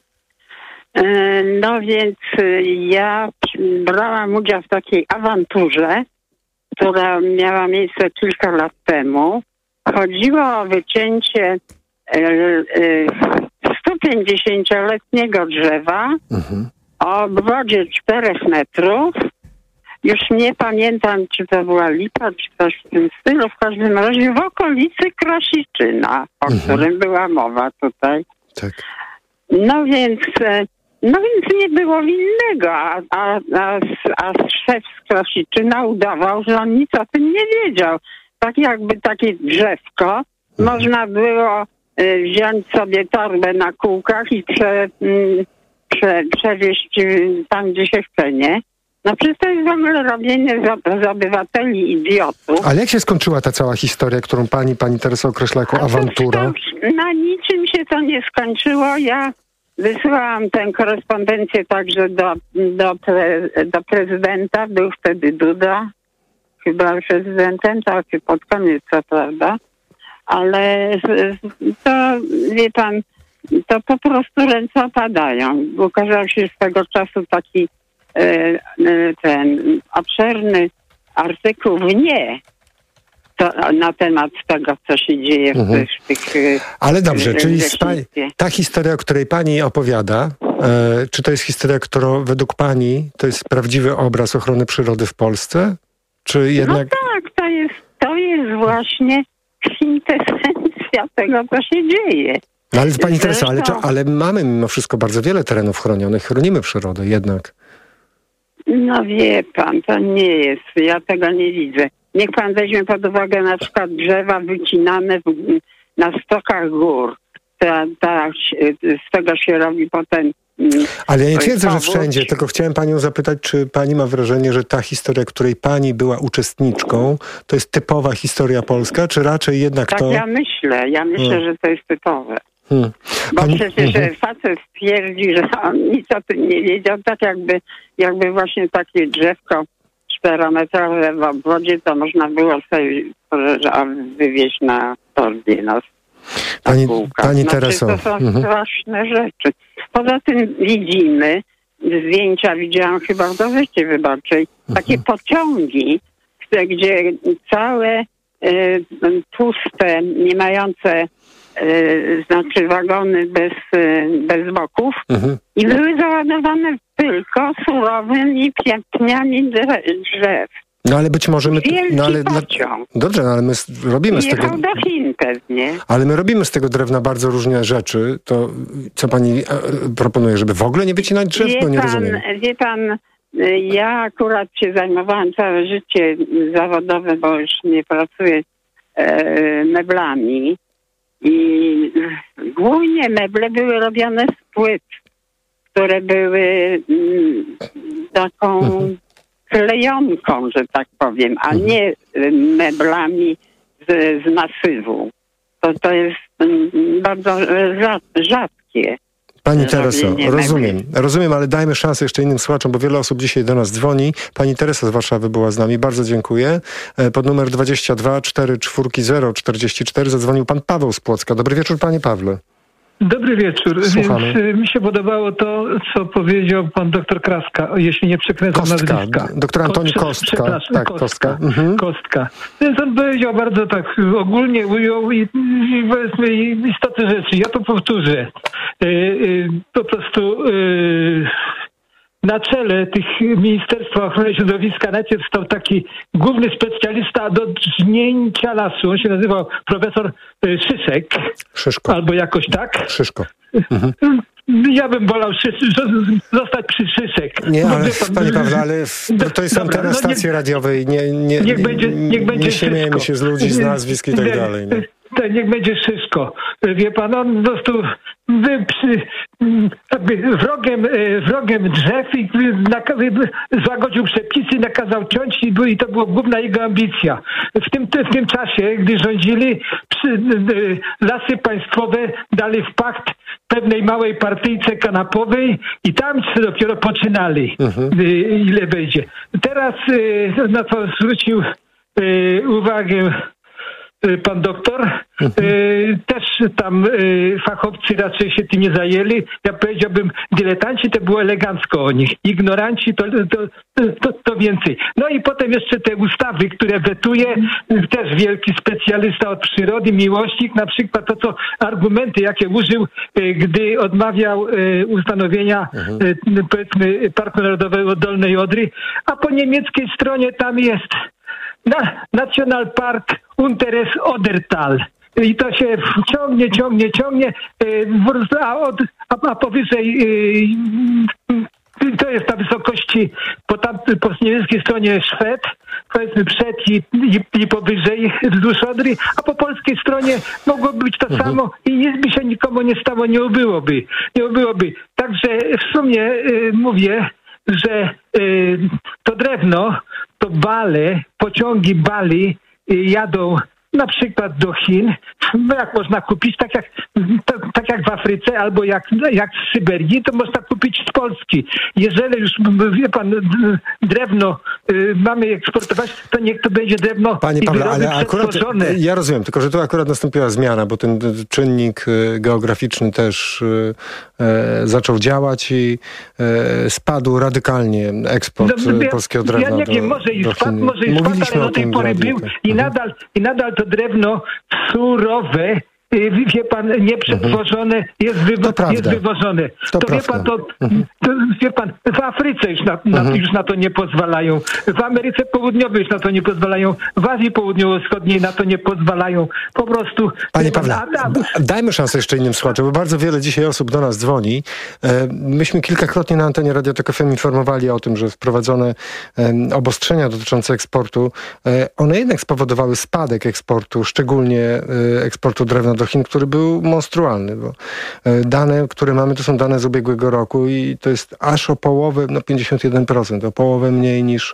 No więc ja brałam udział w takiej awanturze, która miała miejsce kilka lat temu. Chodziło o wycięcie sto pięćdziesięcioletniego drzewa mhm. o obwodzie czterech metrów już nie pamiętam, czy to była Lipa, czy coś w tym stylu, w każdym razie w okolicy Krasiczyna, o mhm. którym była mowa tutaj. Tak. No więc, no więc nie było winnego, a, a, a, a szef z Krasiczyna udawał, że on nic o tym nie wiedział. Tak jakby takie drzewko mhm. można było y, wziąć sobie torbę na kółkach i prze, y, prze, przewieźć y, tam, gdzie się chce, nie? No przecież to jest w ogóle robienie z, z obywateli idiotów. Ale jak się skończyła ta cała historia, którą pani, pani Teresa określa jako awantura? Na niczym się to nie skończyło. Ja wysyłałam tę korespondencję także do, do, pre, do prezydenta. Był wtedy Duda, chyba prezydentem, tak, pod koniec, co prawda. Ale to, wie pan, to po prostu ręce opadają. Ukazał się z tego czasu taki ten obszerny artykuł w Nie to, na temat tego, co się dzieje mhm. w tych... Ale dobrze, czyli ta historia, o której pani opowiada, e, czy to jest historia, która według pani to jest prawdziwy obraz ochrony przyrody w Polsce? Czy jednak... No tak, to jest, to jest właśnie kwintesencja tego, co się dzieje. No ale pani Teresa, ale, ale mamy mimo wszystko bardzo wiele terenów chronionych, chronimy przyrodę jednak. No wie pan, to nie jest, ja tego nie widzę. Niech pan weźmie pod uwagę na przykład drzewa wycinane w, na stokach gór. Ta, ta, z tego się robi potem... Ale ja nie twierdzę, że wszędzie, tylko chciałem panią zapytać, czy pani ma wrażenie, że ta historia, której pani była uczestniczką, to jest typowa historia polska, czy raczej jednak tak to... Tak ja myślę, ja myślę, hmm. że to jest typowe. Hmm. Bo Pani... przecież hmm. facet twierdzi, że on nic o tym nie wiedział, tak jakby, jakby właśnie takie drzewko czterometrowe w obwodzie, to można było sobie wywieźć na torbie, na Pani, pani znaczy, Tereso. To są mhm. straszne rzeczy. Poza tym widzimy, zdjęcia widziałam chyba w Gazecie Wyborczej, mhm. takie pociągi, gdzie całe y, puste, nie mające y, znaczy wagony bez, y, bez boków mhm. i były załadowane tylko surowymi pieprniami drzew. No ale być może my... Wielki no, ale, pociąg. Dobrze, no ale my robimy z tego... Jechał do Chin pewnie. Ale my robimy z tego drewna bardzo różne rzeczy. To co pani proponuje, żeby w ogóle nie wycinać drzew? Wie Bo nie pan, rozumiem. Wie pan, ja akurat się zajmowałam całe życie zawodowe, bo już nie pracuję e, meblami. I głównie meble były robione z płyt, które były mm, taką... Mhm. klejonką, że tak powiem, a nie meblami z, z masywu. To, to jest bardzo rzadkie. Pani Tereso, rozumiem, rozumiem, ale dajmy szansę jeszcze innym słuchaczom, bo wiele osób dzisiaj do nas dzwoni. Pani Teresa z Warszawy była z nami, bardzo dziękuję. Pod numer dwadzieścia dwa cztery cztery zero czterdzieści cztery zadzwonił pan Paweł z Płocka. Dobry wieczór, panie Pawle. Dobry wieczór. Słuchamy. Więc mi się podobało to, co powiedział pan doktor Kraska, jeśli nie przekręcam Kostka. nazwiska. Doktor Antoni Ko- Kostka. Przepraszam, Tak, Kostka. Kostka. Mhm. Kostka. Więc on powiedział bardzo tak ogólnie, ujął i, i powiedzmy istotne rzeczy. Ja to powtórzę. Yy, yy, po prostu yy, na czele tych Ministerstwa Ochrony Środowiska najpierw stał taki główny specjalista do drznięcia lasu. On się nazywał profesor Szyszek. Szyszko. Albo jakoś tak. Szyszko. Mhm. Ja bym wolał szy- zostać przy Szyszek. Nie, ale pan, panie Pawle, ale w, to jest dobra, antena no stacji nie, radiowej. Nie, nie, niech będzie, niech będzie nie śmiejemy się z ludzi, z nazwisk i tak dalej. No. To niech będzie Szyszko. Wie pan, on po prostu był przy, jakby wrogiem, wrogiem drzew i złagodził przepisy, nakazał ciąć i, był, i to była główna jego ambicja. W tym, w tym czasie, gdy rządzili, przy, lasy państwowe dali w pacht pewnej małej partyjce kanapowej i tam dopiero poczynali, mhm. ile będzie. Teraz na to zwrócił uwagę pan doktor. Mhm. Też tam fachowcy raczej się tym nie zajęli. Ja powiedziałbym, dyletanci to było elegancko o nich. Ignoranci to, to, to, to więcej. No i potem jeszcze te ustawy, które wetuje też wielki specjalista od przyrody, miłośnik, na przykład to, co argumenty, jakie użył, gdy odmawiał ustanowienia mhm. powiedzmy Parku Narodowego Dolnej Odry, a po niemieckiej stronie tam jest na Nationalpark Unteres Odertal. I to się ciągnie, ciągnie, ciągnie, a, od, a, a powyżej to jest na wysokości po, tam, po niemieckiej stronie Szwed, powiedzmy przed i, i, i powyżej wzdłuż Odry, a po polskiej stronie mogłoby być to mhm. samo i nic by się nikomu nie stało, nie ubyłoby. Nie ubyłoby. Także w sumie y, mówię, że y, to drewno, to bale, pociągi bali y, jadą na przykład do Chin, no jak można kupić, tak jak, tak, tak jak w Afryce albo jak, jak w Syberii, to można kupić z Polski. Jeżeli już, wie pan, drewno y, mamy eksportować, to niech to będzie drewno Panie Pawle, ale akurat, ja rozumiem, tylko że tu akurat nastąpiła zmiana, bo ten czynnik geograficzny też y, y, zaczął działać i y, spadł radykalnie eksport no, ja, polskiego drewna. Ja nie do, wiem, może i spadł, może i spadł, ale do tej pory był i nadal, i nadal to drewno surowe, wie pan, nieprzetworzone jest, wywo- jest wywożone. To, to wie pan, to, to wie pan, w Afryce już na, na, już na to nie pozwalają. W Ameryce Południowej już na to nie pozwalają. W Azji Południowo-Wschodniej na to nie pozwalają. Po prostu... Panie Pawle, pan, dajmy szansę jeszcze innym słuchaczom, bo bardzo wiele dzisiaj osób do nas dzwoni. Myśmy kilkakrotnie na antenie Radio Tok F M informowali o tym, że wprowadzone obostrzenia dotyczące eksportu, one jednak spowodowały spadek eksportu, szczególnie eksportu drewna do Chin, który był monstrualny, bo dane, które mamy, to są dane z ubiegłego roku i to jest aż o połowę, no pięćdziesiąt jeden procent, o połowę mniej niż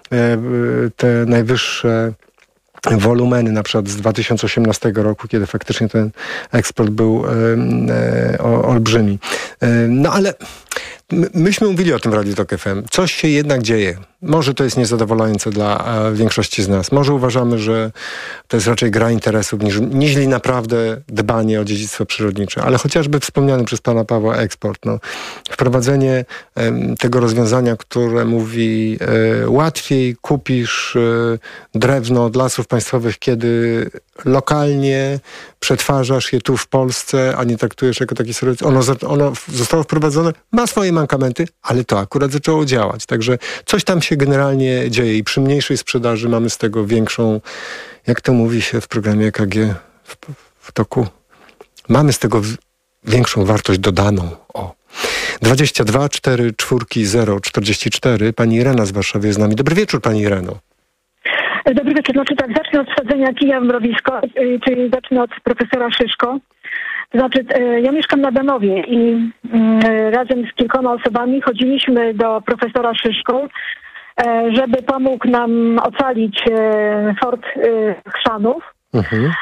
te najwyższe wolumeny, na przykład z dwa tysiące osiemnastego roku, kiedy faktycznie ten eksport był e, o, olbrzymi. E, no ale myśmy mówili o tym w Radiu Tok F M. Coś się jednak dzieje. Może to jest niezadowalające dla większości z nas. Może uważamy, że to jest raczej gra interesów niż, niż naprawdę dbanie o dziedzictwo przyrodnicze. Ale chociażby wspomniany przez pana Pawła eksport. No, wprowadzenie um, tego rozwiązania, które mówi e, łatwiej kupisz e, drewno od Lasów Państwowych, kiedy lokalnie przetwarzasz je tu w Polsce, a nie traktujesz jako taki surowiec. Ono, ono zostało wprowadzone, ma swoje mankamenty, ale to akurat zaczęło działać. Także coś tam się generalnie dzieje i przy mniejszej sprzedaży mamy z tego większą, jak to mówi się w programie E K G w, w toku, mamy z tego w, większą wartość dodaną. O. dwadzieścia dwa cztery cztery zero czterdzieści cztery. Pani Irena z Warszawy jest z nami. Dobry wieczór, pani Ireno. Dobry wieczór. Znaczy tak, zacznę od wsadzenia kija w mrowisko, czyli zacznę od profesora Szyszko. To znaczy, ja mieszkam na Danowie i razem z kilkoma osobami chodziliśmy do profesora Szyszko, żeby pomógł nam ocalić fort Chrzanów. Mhm.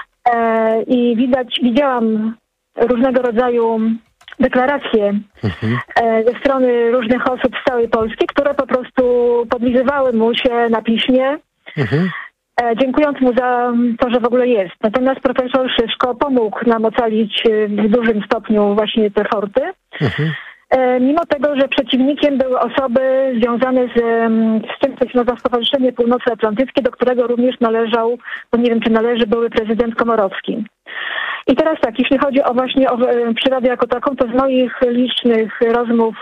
I widać, widziałam różnego rodzaju deklaracje mhm. ze strony różnych osób z całej Polski, które po prostu podlizywały mu się na piśmie, mhm. dziękując mu za to, że w ogóle jest. Natomiast profesor Szyszko pomógł nam ocalić w dużym stopniu właśnie te forty. Mhm. Mimo tego, że przeciwnikiem były osoby związane z, z tym, co się nazywa Stowarzyszenie Północnoatlantyckie, do którego również należał, bo nie wiem, czy należy, były prezydent Komorowski. I teraz tak, jeśli chodzi o właśnie o przyrodę jako taką, to z moich licznych rozmów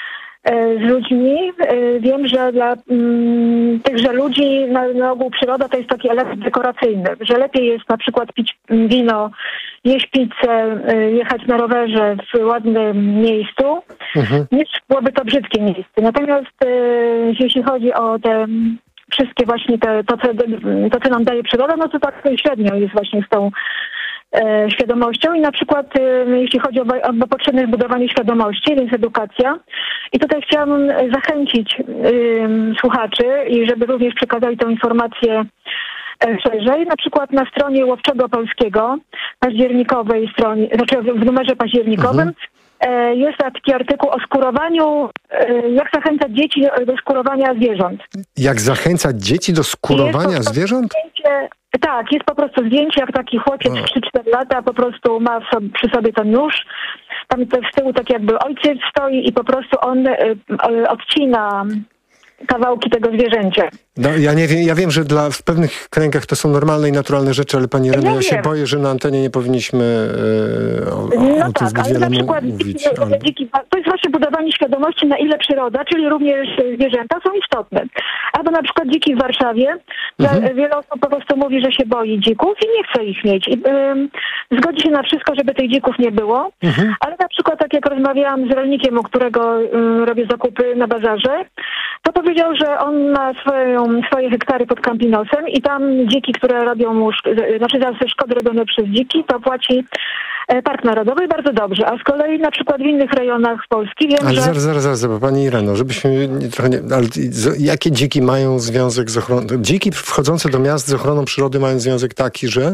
z ludźmi wiem, że dla m, tychże ludzi na, na ogół przyroda to jest taki element dekoracyjny, że lepiej jest na przykład pić wino, jeść pizzę, jechać na rowerze w ładnym miejscu, mhm. niż byłoby to brzydkie miejsce. Natomiast e, jeśli chodzi o te wszystkie właśnie te, to, co, to, co nam daje przyroda, no to tak średnio jest właśnie z tą e, świadomością i na przykład e, jeśli chodzi o, o potrzebne budowanie świadomości, więc edukacja. I tutaj chciałabym zachęcić e, słuchaczy i żeby również przekazali tę informację e, szerzej. Na przykład na stronie Łowczego Polskiego, październikowej stronie, znaczy w numerze październikowym, mhm. jest taki artykuł o skurowaniu, jak zachęcać dzieci do skurowania zwierząt. Jak zachęcać dzieci do skurowania zwierząt? Zdjęcie Tak, jest po prostu zdjęcie, jak taki chłopiec trzy cztery lata po prostu ma sobie, przy sobie ten nóż. Tam z tyłu tak jakby ojciec stoi i po prostu on y, y, odcina kawałki tego zwierzęcia. No, ja nie wiem, ja wiem, że dla, w pewnych kręgach to są normalne i naturalne rzeczy, ale pani Reno, ja, ja się boję, że na antenie nie powinniśmy e, o, no o tym tak, zbyt ale wiele na przykład mówić. dziki, Ale... dziki, to jest właśnie budowanie świadomości, na ile przyroda, czyli również zwierzęta są istotne. Albo na przykład dziki w Warszawie. Mhm. Wiele osób po prostu mówi, że się boi dzików i nie chce ich mieć. I, ym, zgodzi się na wszystko, żeby tych dzików nie było. Mhm. Ale na przykład tak jak rozmawiałam z rolnikiem, u którego ym, robię zakupy na bazarze, to powiedział, że on ma swoją, swoje hektary pod Campinosem i tam dziki, które robią mu, znaczy za szkody robione przez dziki, to płaci Park Narodowy bardzo dobrze, a z kolei na przykład w innych rejonach Polski wiem, ale że... zaraz, zaraz, zaraz, zaraz, pani Ireno, żebyśmy nie, trochę nie... Ale z, jakie dziki mają związek z ochroną... Dziki wchodzące do miast z ochroną przyrody mają związek taki, że...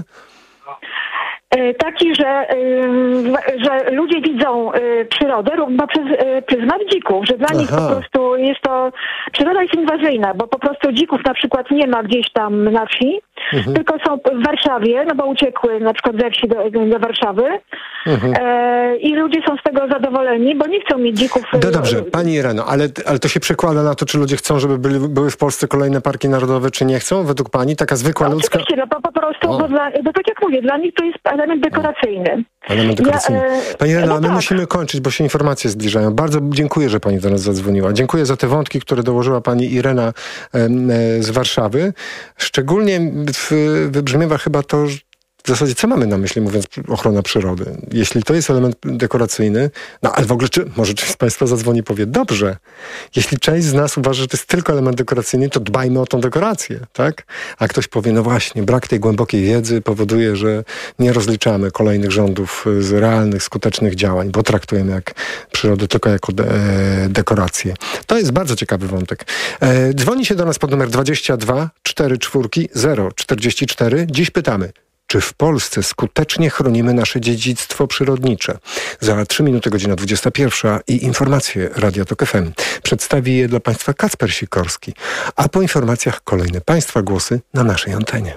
Taki, że, że ludzie widzą przyrodę równo przez pryzmat dzików, że dla Aha. nich po prostu jest to, przyroda jest inwazyjna, bo po prostu dzików na przykład nie ma gdzieś tam na wsi, mhm. tylko są w Warszawie, no bo uciekły na przykład ze wsi do, do Warszawy mhm. e, i ludzie są z tego zadowoleni, bo nie chcą mieć dzików. No dobrze, pani Ireno, ale, ale to się przekłada na to, czy ludzie chcą, żeby byli, były w Polsce kolejne parki narodowe, czy nie chcą, według pani? Taka zwykła no, ludzka... Oczywiście, no, po, po prostu, bo, dla, bo tak jak mówię, dla nich to jest element dekoracyjny. Element dekoracyjny. Ja, e, pani Ireno, no my tak. musimy kończyć, bo się informacje zbliżają. Bardzo dziękuję, że pani do nas zadzwoniła. Dziękuję za te wątki, które dołożyła pani Irena e, e, z Warszawy. Szczególnie w, wybrzmiewa chyba to, że w zasadzie co mamy na myśli, mówiąc ochrona przyrody? Jeśli to jest element dekoracyjny, no ale w ogóle czy, może część z państwa zadzwoni i powie, dobrze, jeśli część z nas uważa, że to jest tylko element dekoracyjny, to dbajmy o tą dekorację, tak? A ktoś powie, no właśnie, brak tej głębokiej wiedzy powoduje, że nie rozliczamy kolejnych rządów z realnych, skutecznych działań, bo traktujemy jak przyrodę tylko jako de- dekorację. To jest bardzo ciekawy wątek. E, dzwoni się do nas pod numer dwadzieścia dwa czterdzieści cztery zero czterdzieści cztery. Dziś pytamy, czy w Polsce skutecznie chronimy nasze dziedzictwo przyrodnicze? Za trzy minuty, godzina dwudziesta pierwsza i informacje Radia Tok F M. Przedstawi je dla Państwa Kacper Sikorski. A po informacjach kolejne Państwa głosy na naszej antenie.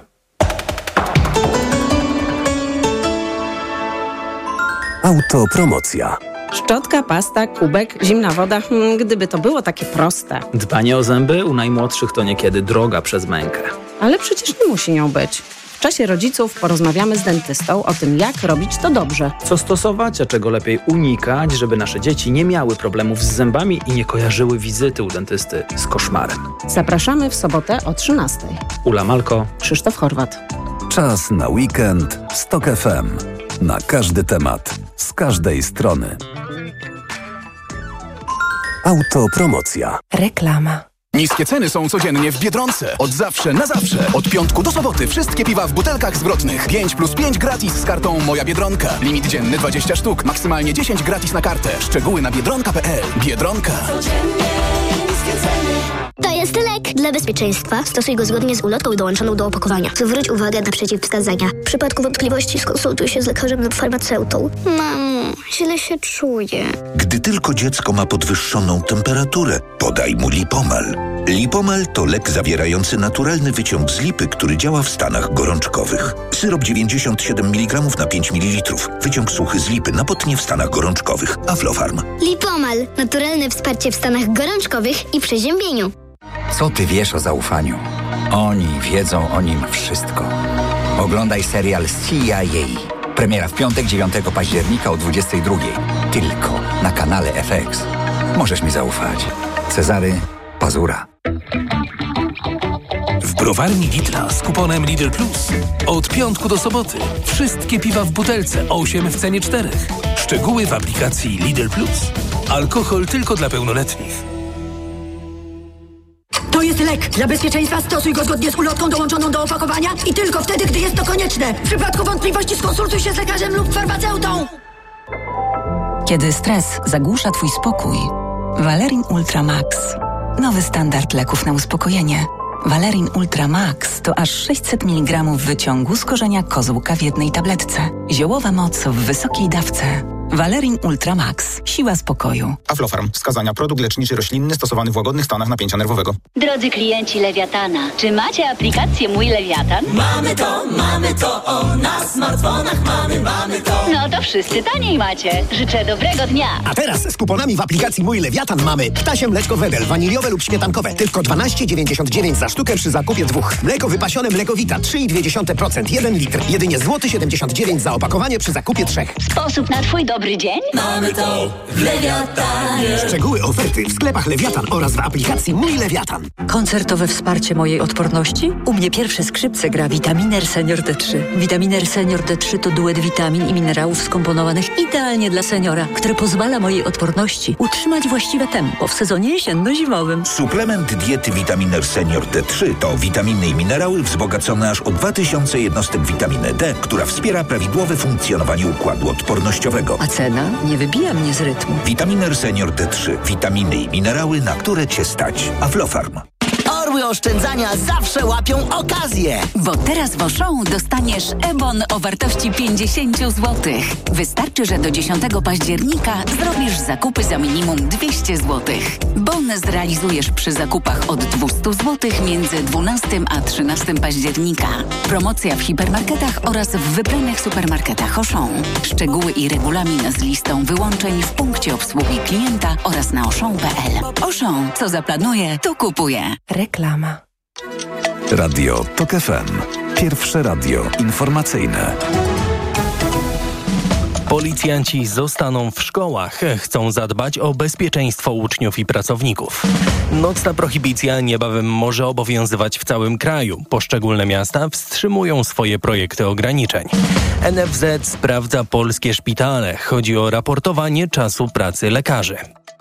Autopromocja. Szczotka, pasta, kubek, zimna woda. Hmm, gdyby to było takie proste. Dbanie o zęby u najmłodszych to niekiedy droga przez mękę. Ale przecież nie musi nią być. W czasie rodziców porozmawiamy z dentystą o tym, jak robić to dobrze. Co stosować, a czego lepiej unikać, żeby nasze dzieci nie miały problemów z zębami i nie kojarzyły wizyty u dentysty z koszmarem. Zapraszamy w sobotę o trzynastej. Ula Malko, Krzysztof Horwat. Czas na weekend z Tok F M. Na każdy temat, z każdej strony. Autopromocja. Reklama. Niskie ceny są codziennie w Biedronce. Od zawsze na zawsze. Od piątku do soboty wszystkie piwa w butelkach zwrotnych. pięć plus pięć gratis z kartą Moja Biedronka. Limit dzienny dwadzieścia sztuk. Maksymalnie dziesięć gratis na kartę. Szczegóły na biedronka kropka p l. Biedronka. To jest lek. Dla bezpieczeństwa stosuj go zgodnie z ulotką dołączoną do opakowania. Zwróć uwagę na przeciwwskazania. W przypadku wątpliwości skonsultuj się z lekarzem lub farmaceutą. Mamo, źle się czuję. Gdy tylko dziecko ma podwyższoną temperaturę, podaj mu Lipomal. Lipomal to lek zawierający naturalny wyciąg z lipy, który działa w stanach gorączkowych. Syrop dziewięćdziesiąt siedem miligramów na pięć mililitrów. Wyciąg suchy z lipy na potnie w stanach gorączkowych. Aflofarm. Lipomal. Naturalne wsparcie w stanach gorączkowych i przeziębieniu. Co ty wiesz o zaufaniu? Oni wiedzą o nim wszystko. Oglądaj serial C I A. Premiera w piątek, dziewiątego października o dwudziestej drugiej. Tylko na kanale F X. Możesz mi zaufać. Cezary Pazura. W browarni Lidla z kuponem Lidl Plus. Od piątku do soboty. Wszystkie piwa w butelce. osiem w cenie czterech. Szczegóły w aplikacji Lidl Plus. Alkohol tylko dla pełnoletnich. To jest lek. Dla bezpieczeństwa stosuj go zgodnie z ulotką dołączoną do opakowania i tylko wtedy, gdy jest to konieczne. W przypadku wątpliwości skonsultuj się z lekarzem lub farmaceutą. Kiedy stres zagłusza twój spokój, Valerin Ultra Max. Nowy standard leków na uspokojenie. Valerin Ultra Max to aż sześćset miligramów wyciągu z korzenia kozłka w jednej tabletce. Ziołowa moc w wysokiej dawce. Valerin Ultra Max. Siła spokoju. Aflofarm. Wskazania: produkt leczniczy roślinny stosowany w łagodnych stanach napięcia nerwowego. Drodzy klienci Lewiatana, czy macie aplikację Mój Lewiatan? Mamy to, mamy to, o, na smartfonach mamy, mamy to. No to wszyscy taniej macie. Życzę dobrego dnia. A teraz z kuponami w aplikacji Mój Lewiatan mamy ptasie mleczko Wedel, waniliowe lub śmietankowe. Tylko dwanaście dziewięćdziesiąt dziewięć za sztukę przy zakupie dwóch. Mleko wypasione Mleko Vita trzy i dwie dziesiąte procent, jeden litr. Jedynie złoty siedemdziesiąt dziewięć za opakowanie przy zakupie trzech. Sposób na twój dobry dzień? Mamy to w Lewiatanie. Szczegóły oferty w sklepach Lewiatan oraz w aplikacji Mój Lewiatan. Koncertowe wsparcie mojej odporności? U mnie pierwsze skrzypce gra Vitaminer Senior D trzy. Vitaminer Senior D trzy to duet witamin i minerałów skomponowanych idealnie dla seniora, który pozwala mojej odporności utrzymać właściwe tempo w sezonie jesienno-zimowym. Suplement diety Vitaminer Senior D trzy to witaminy i minerały wzbogacone aż o dwa tysiące jednostek witaminy D, która wspiera prawidłowe funkcjonowanie układu odpornościowego. A cena nie wybija mnie z rytmu. Vitaminer Senior D trzy. Witaminy i minerały, na które Cię stać. Aflofarm. Orły oszczędzania zawsze łapią okazję. Bo teraz w Auchan dostaniesz e-bon o wartości pięćdziesiąt złotych. Wystarczy, że do dziesiątego października zrobisz zakupy za minimum dwieście złotych. Bon zrealizujesz przy zakupach od dwieście złotych między dwunastego a trzynastego października. Promocja w hipermarketach oraz w wybranych supermarketach Auchan. Szczegóły i regulamin z listą wyłączeń w punkcie obsługi klienta oraz na auchan kropka p l. Auchan, co zaplanuje, to kupuje. Reklama. Radio TOK F M. Pierwsze radio informacyjne. Policjanci zostaną w szkołach. Chcą zadbać o bezpieczeństwo uczniów i pracowników. Nocna prohibicja niebawem może obowiązywać w całym kraju. Poszczególne miasta wstrzymują swoje projekty ograniczeń. N F Z sprawdza polskie szpitale. Chodzi o raportowanie czasu pracy lekarzy.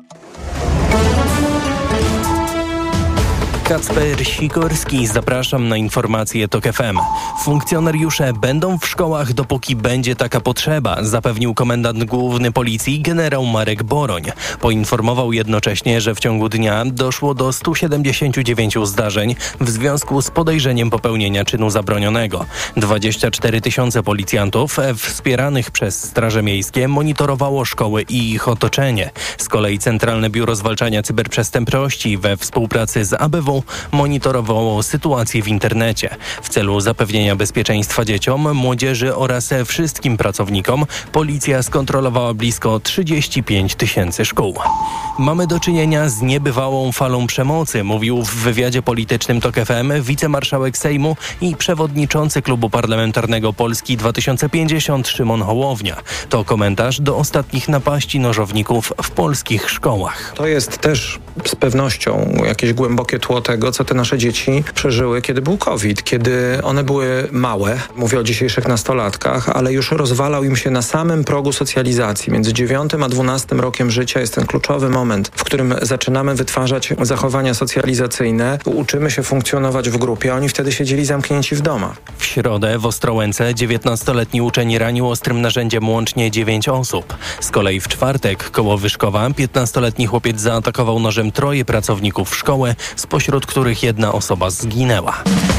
Kacper Sikorski, zapraszam na informacje TOK F M. Funkcjonariusze będą w szkołach, dopóki będzie taka potrzeba, zapewnił komendant główny policji generał Marek Boroń. Poinformował jednocześnie, że w ciągu dnia doszło do stu siedemdziesięciu dziewięciu zdarzeń w związku z podejrzeniem popełnienia czynu zabronionego. dwadzieścia cztery tysiące policjantów wspieranych przez Straże Miejskie monitorowało szkoły i ich otoczenie. Z kolei Centralne Biuro Zwalczania Cyberprzestępczości we współpracy z A B W monitorowało sytuację w internecie. W celu zapewnienia bezpieczeństwa dzieciom, młodzieży oraz wszystkim pracownikom policja skontrolowała blisko trzydzieści pięć tysięcy szkół. Mamy do czynienia z niebywałą falą przemocy, mówił w wywiadzie politycznym TOK F M wicemarszałek Sejmu i przewodniczący Klubu Parlamentarnego Polski dwa tysiące pięćdziesiąt Szymon Hołownia. To komentarz do ostatnich napaści nożowników w polskich szkołach. To jest też z pewnością jakieś głębokie tło tego, co te nasze dzieci przeżyły, kiedy był COVID, kiedy one były małe, mówię o dzisiejszych nastolatkach, ale już rozwalał im się na samym progu socjalizacji. Między dziewiątym a dwunastym rokiem życia jest ten kluczowy moment, w którym zaczynamy wytwarzać zachowania socjalizacyjne, uczymy się funkcjonować w grupie, a oni wtedy siedzieli zamknięci w domach. W środę w Ostrołęce dziewiętnastoletni uczeń ranił ostrym narzędziem łącznie dziewięć osób. Z kolei w czwartek koło Wyszkowa piętnastoletni chłopiec zaatakował nożem troje pracowników szkoły, spośród których jedna osoba zginęła.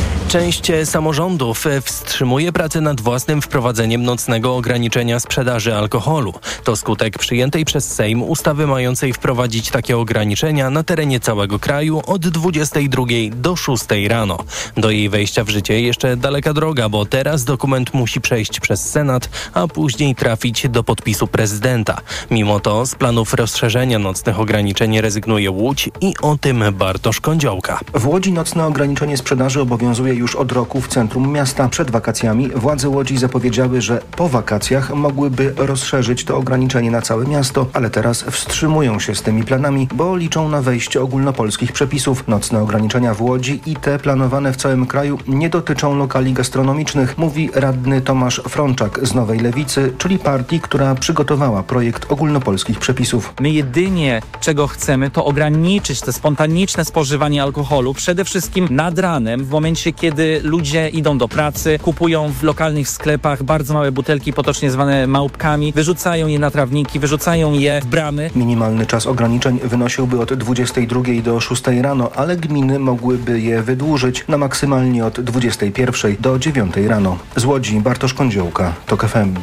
Część samorządów wstrzymuje pracę nad własnym wprowadzeniem nocnego ograniczenia sprzedaży alkoholu. To skutek przyjętej przez Sejm ustawy mającej wprowadzić takie ograniczenia na terenie całego kraju od dwudziestej drugiej do szóstej rano. Do jej wejścia w życie jeszcze daleka droga, bo teraz dokument musi przejść przez Senat, a później trafić do podpisu prezydenta. Mimo to z planów rozszerzenia nocnych ograniczeń rezygnuje Łódź i o tym Bartosz Kądziołka. W Łodzi nocne ograniczenie sprzedaży obowiązuje już od roku w centrum miasta. Przed wakacjami władze Łodzi zapowiedziały, że po wakacjach mogłyby rozszerzyć to ograniczenie na całe miasto, ale teraz wstrzymują się z tymi planami, bo liczą na wejście ogólnopolskich przepisów. Nocne ograniczenia w Łodzi i te planowane w całym kraju nie dotyczą lokali gastronomicznych, mówi radny Tomasz Frączak z Nowej Lewicy, czyli partii, która przygotowała projekt ogólnopolskich przepisów. My jedynie czego chcemy, to ograniczyć te spontaniczne spożywanie alkoholu, przede wszystkim nad ranem, w momencie kiedy kiedy ludzie idą do pracy, kupują w lokalnych sklepach bardzo małe butelki, potocznie zwane małpkami, wyrzucają je na trawniki, wyrzucają je w bramy. Minimalny czas ograniczeń wynosiłby od dwudziestej drugiej do szóstej rano, ale gminy mogłyby je wydłużyć na maksymalnie od dwudziestej pierwszej do dziewiątej rano. Z Łodzi Bartosz Kądziołka, TOK F M.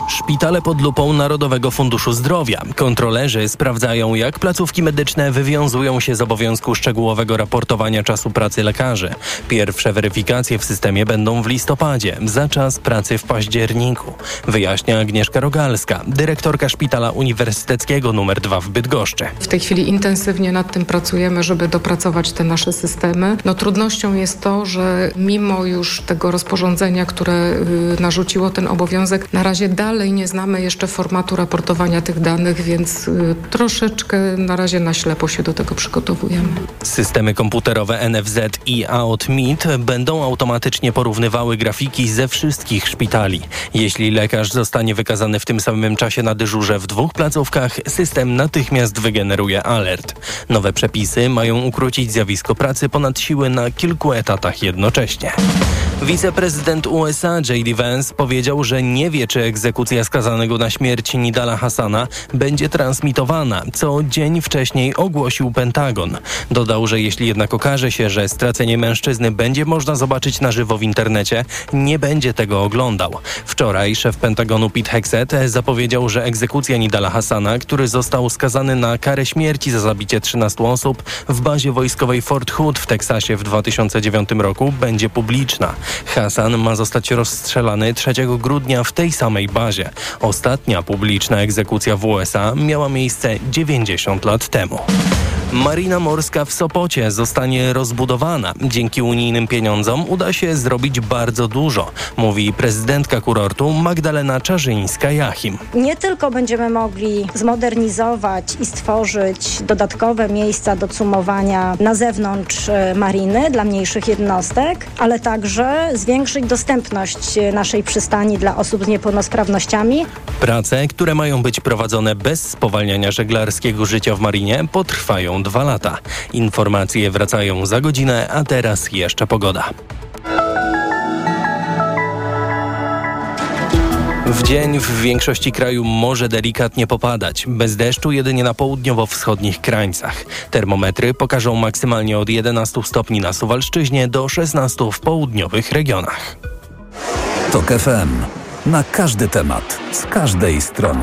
Szpitale pod lupą Narodowego Funduszu Zdrowia. Kontrolerzy sprawdzają, jak placówki medyczne wywiązują się z obowiązku szczegółowego raportowania czasu pracy lekarzy. Pierwsze weryfikacje w systemie będą w listopadzie, za czas pracy w październiku. Wyjaśnia Agnieszka Rogalska, dyrektorka Szpitala Uniwersyteckiego numer dwa w Bydgoszczy. W tej chwili intensywnie nad tym pracujemy, żeby dopracować te nasze systemy. No trudnością jest to, że mimo już tego rozporządzenia, które y, narzuciło ten obowiązek, na razie dalej Dalej nie znamy jeszcze formatu raportowania tych danych, więc y, troszeczkę na razie na ślepo się do tego przygotowujemy. Systemy komputerowe N F Z i A O T M I T będą automatycznie porównywały grafiki ze wszystkich szpitali. Jeśli lekarz zostanie wykazany w tym samym czasie na dyżurze w dwóch placówkach, system natychmiast wygeneruje alert. Nowe przepisy mają ukrócić zjawisko pracy ponad siły na kilku etatach jednocześnie. Wiceprezydent U S A J D Vance powiedział, że nie wie, czy egzekucja skazanego na śmierć Nidala Hassana będzie transmitowana, co dzień wcześniej ogłosił Pentagon. Dodał, że jeśli jednak okaże się, że stracenie mężczyzny będzie można zobaczyć na żywo w internecie, nie będzie tego oglądał. Wczoraj szef Pentagonu Pete Hegseth zapowiedział, że egzekucja Nidala Hassana, który został skazany na karę śmierci za zabicie trzynastu osób w bazie wojskowej Fort Hood w Teksasie w dwa tysiące dziewiątym roku, będzie publiczna. Hassan ma zostać rozstrzelany trzeciego grudnia w tej samej bazie. Ostatnia publiczna egzekucja w U S A miała miejsce dziewięćdziesiąt lat temu. Marina morska w Sopocie zostanie rozbudowana. Dzięki unijnym pieniądzom uda się zrobić bardzo dużo, mówi prezydentka kurortu Magdalena Czarzyńska-Jachim. Nie tylko będziemy mogli zmodernizować i stworzyć dodatkowe miejsca do cumowania na zewnątrz mariny dla mniejszych jednostek, ale także zwiększyć dostępność naszej przystani dla osób z niepełnosprawnościami. Prace, które mają być prowadzone bez spowalniania żeglarskiego życia w marinie, potrwają dwa lata. Informacje wracają za godzinę, a teraz jeszcze pogoda. W dzień w większości kraju może delikatnie popadać. Bez deszczu jedynie na południowo-wschodnich krańcach. Termometry pokażą maksymalnie od jedenastu stopni na Suwalszczyźnie do szesnastu w południowych regionach. TOK F M. Na każdy temat, z każdej strony.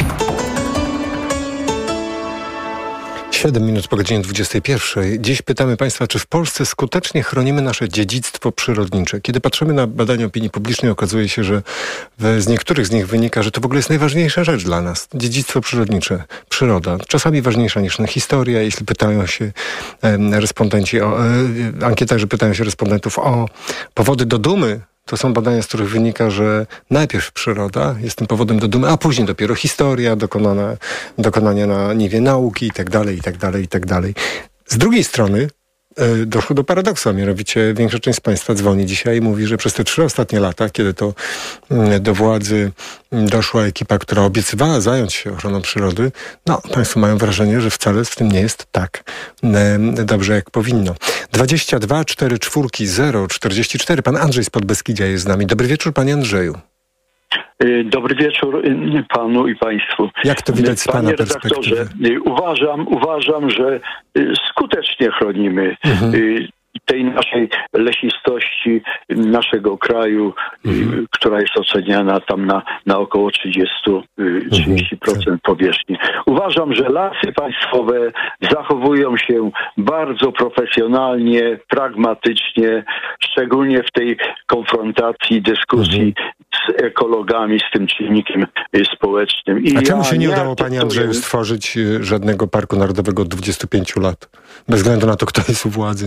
siedem minut po godzinie dwudziestej pierwszej. Dziś pytamy Państwa, czy w Polsce skutecznie chronimy nasze dziedzictwo przyrodnicze. Kiedy patrzymy na badania opinii publicznej, okazuje się, że z niektórych z nich wynika, że to w ogóle jest najważniejsza rzecz dla nas. Dziedzictwo przyrodnicze, przyroda. Czasami ważniejsza niż historia. Jeśli pytają się e, respondenci, o, e, ankietarze pytają się respondentów o powody do dumy, to są badania, z których wynika, że najpierw przyroda jest tym powodem do dumy, a później dopiero historia, dokonana, dokonania na niwie nauki i tak dalej, i tak dalej, i tak dalej. Z drugiej strony y, doszło do paradoksu, a mianowicie większa część z Państwa dzwoni dzisiaj i mówi, że przez te trzy ostatnie lata, kiedy to y, do władzy doszła ekipa, która obiecywała zająć się ochroną przyrody, no, Państwo mają wrażenie, że wcale w tym nie jest tak y, dobrze, jak powinno. dwadzieścia dwa cztery cztery zero czterdzieści cztery. Pan Andrzej z Podbeskidzia jest z nami. Dobry wieczór, panie Andrzeju. Dobry wieczór panu i państwu. Jak to widać z pana Panie perspektywy? redaktorze, uważam, uważam, że skutecznie chronimy mhm. tej naszej lesistości naszego kraju, mhm. która jest oceniana tam na, na około trzydzieści do trzydziestu procent mhm. powierzchni. Uważam, że lasy państwowe zachowują się bardzo profesjonalnie, pragmatycznie, szczególnie w tej konfrontacji, dyskusji mhm. z ekologami, z tym czynnikiem społecznym. I A czemu ja się nie nie udało, panie Andrzeju, stworzyć żadnego parku narodowego od dwudziestu pięciu lat? Bez względu na to, kto jest u władzy.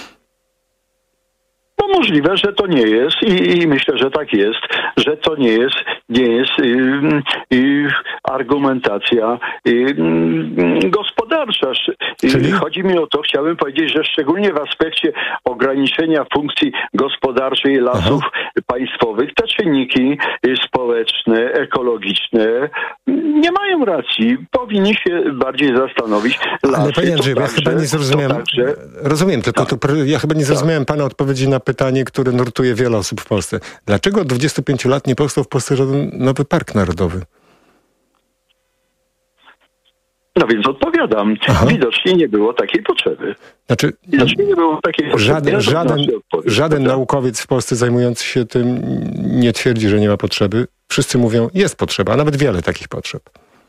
No możliwe, że to nie jest i, i myślę, że tak jest, że to nie jest, nie jest yy, yy, argumentacja yy, gospodarcza. Czyli? Chodzi mi o to, chciałbym powiedzieć, że szczególnie w aspekcie ograniczenia funkcji gospodarczej lasów Aha. państwowych, te czynniki społeczne, ekologiczne nie mają racji. Powinni się bardziej zastanowić. Lasy, Ale panie Andrzeju, ja chyba nie zrozumiałem. Także... Rozumiem, tylko tak. to, ja chyba nie zrozumiałem tak. pana odpowiedzi na pytanie, które nurtuje wiele osób w Polsce. Dlaczego od dwudziestu pięciu lat nie powstał w Polsce żaden nowy park narodowy? No więc odpowiadam. Aha. Widocznie nie było takiej potrzeby. Znaczy, Widocznie nie było takiej potrzeby. Żaden, żaden, żaden naukowiec w Polsce zajmujący się tym nie twierdzi, że nie ma potrzeby. wszyscy mówią, jest potrzeba, a nawet wiele takich potrzeb.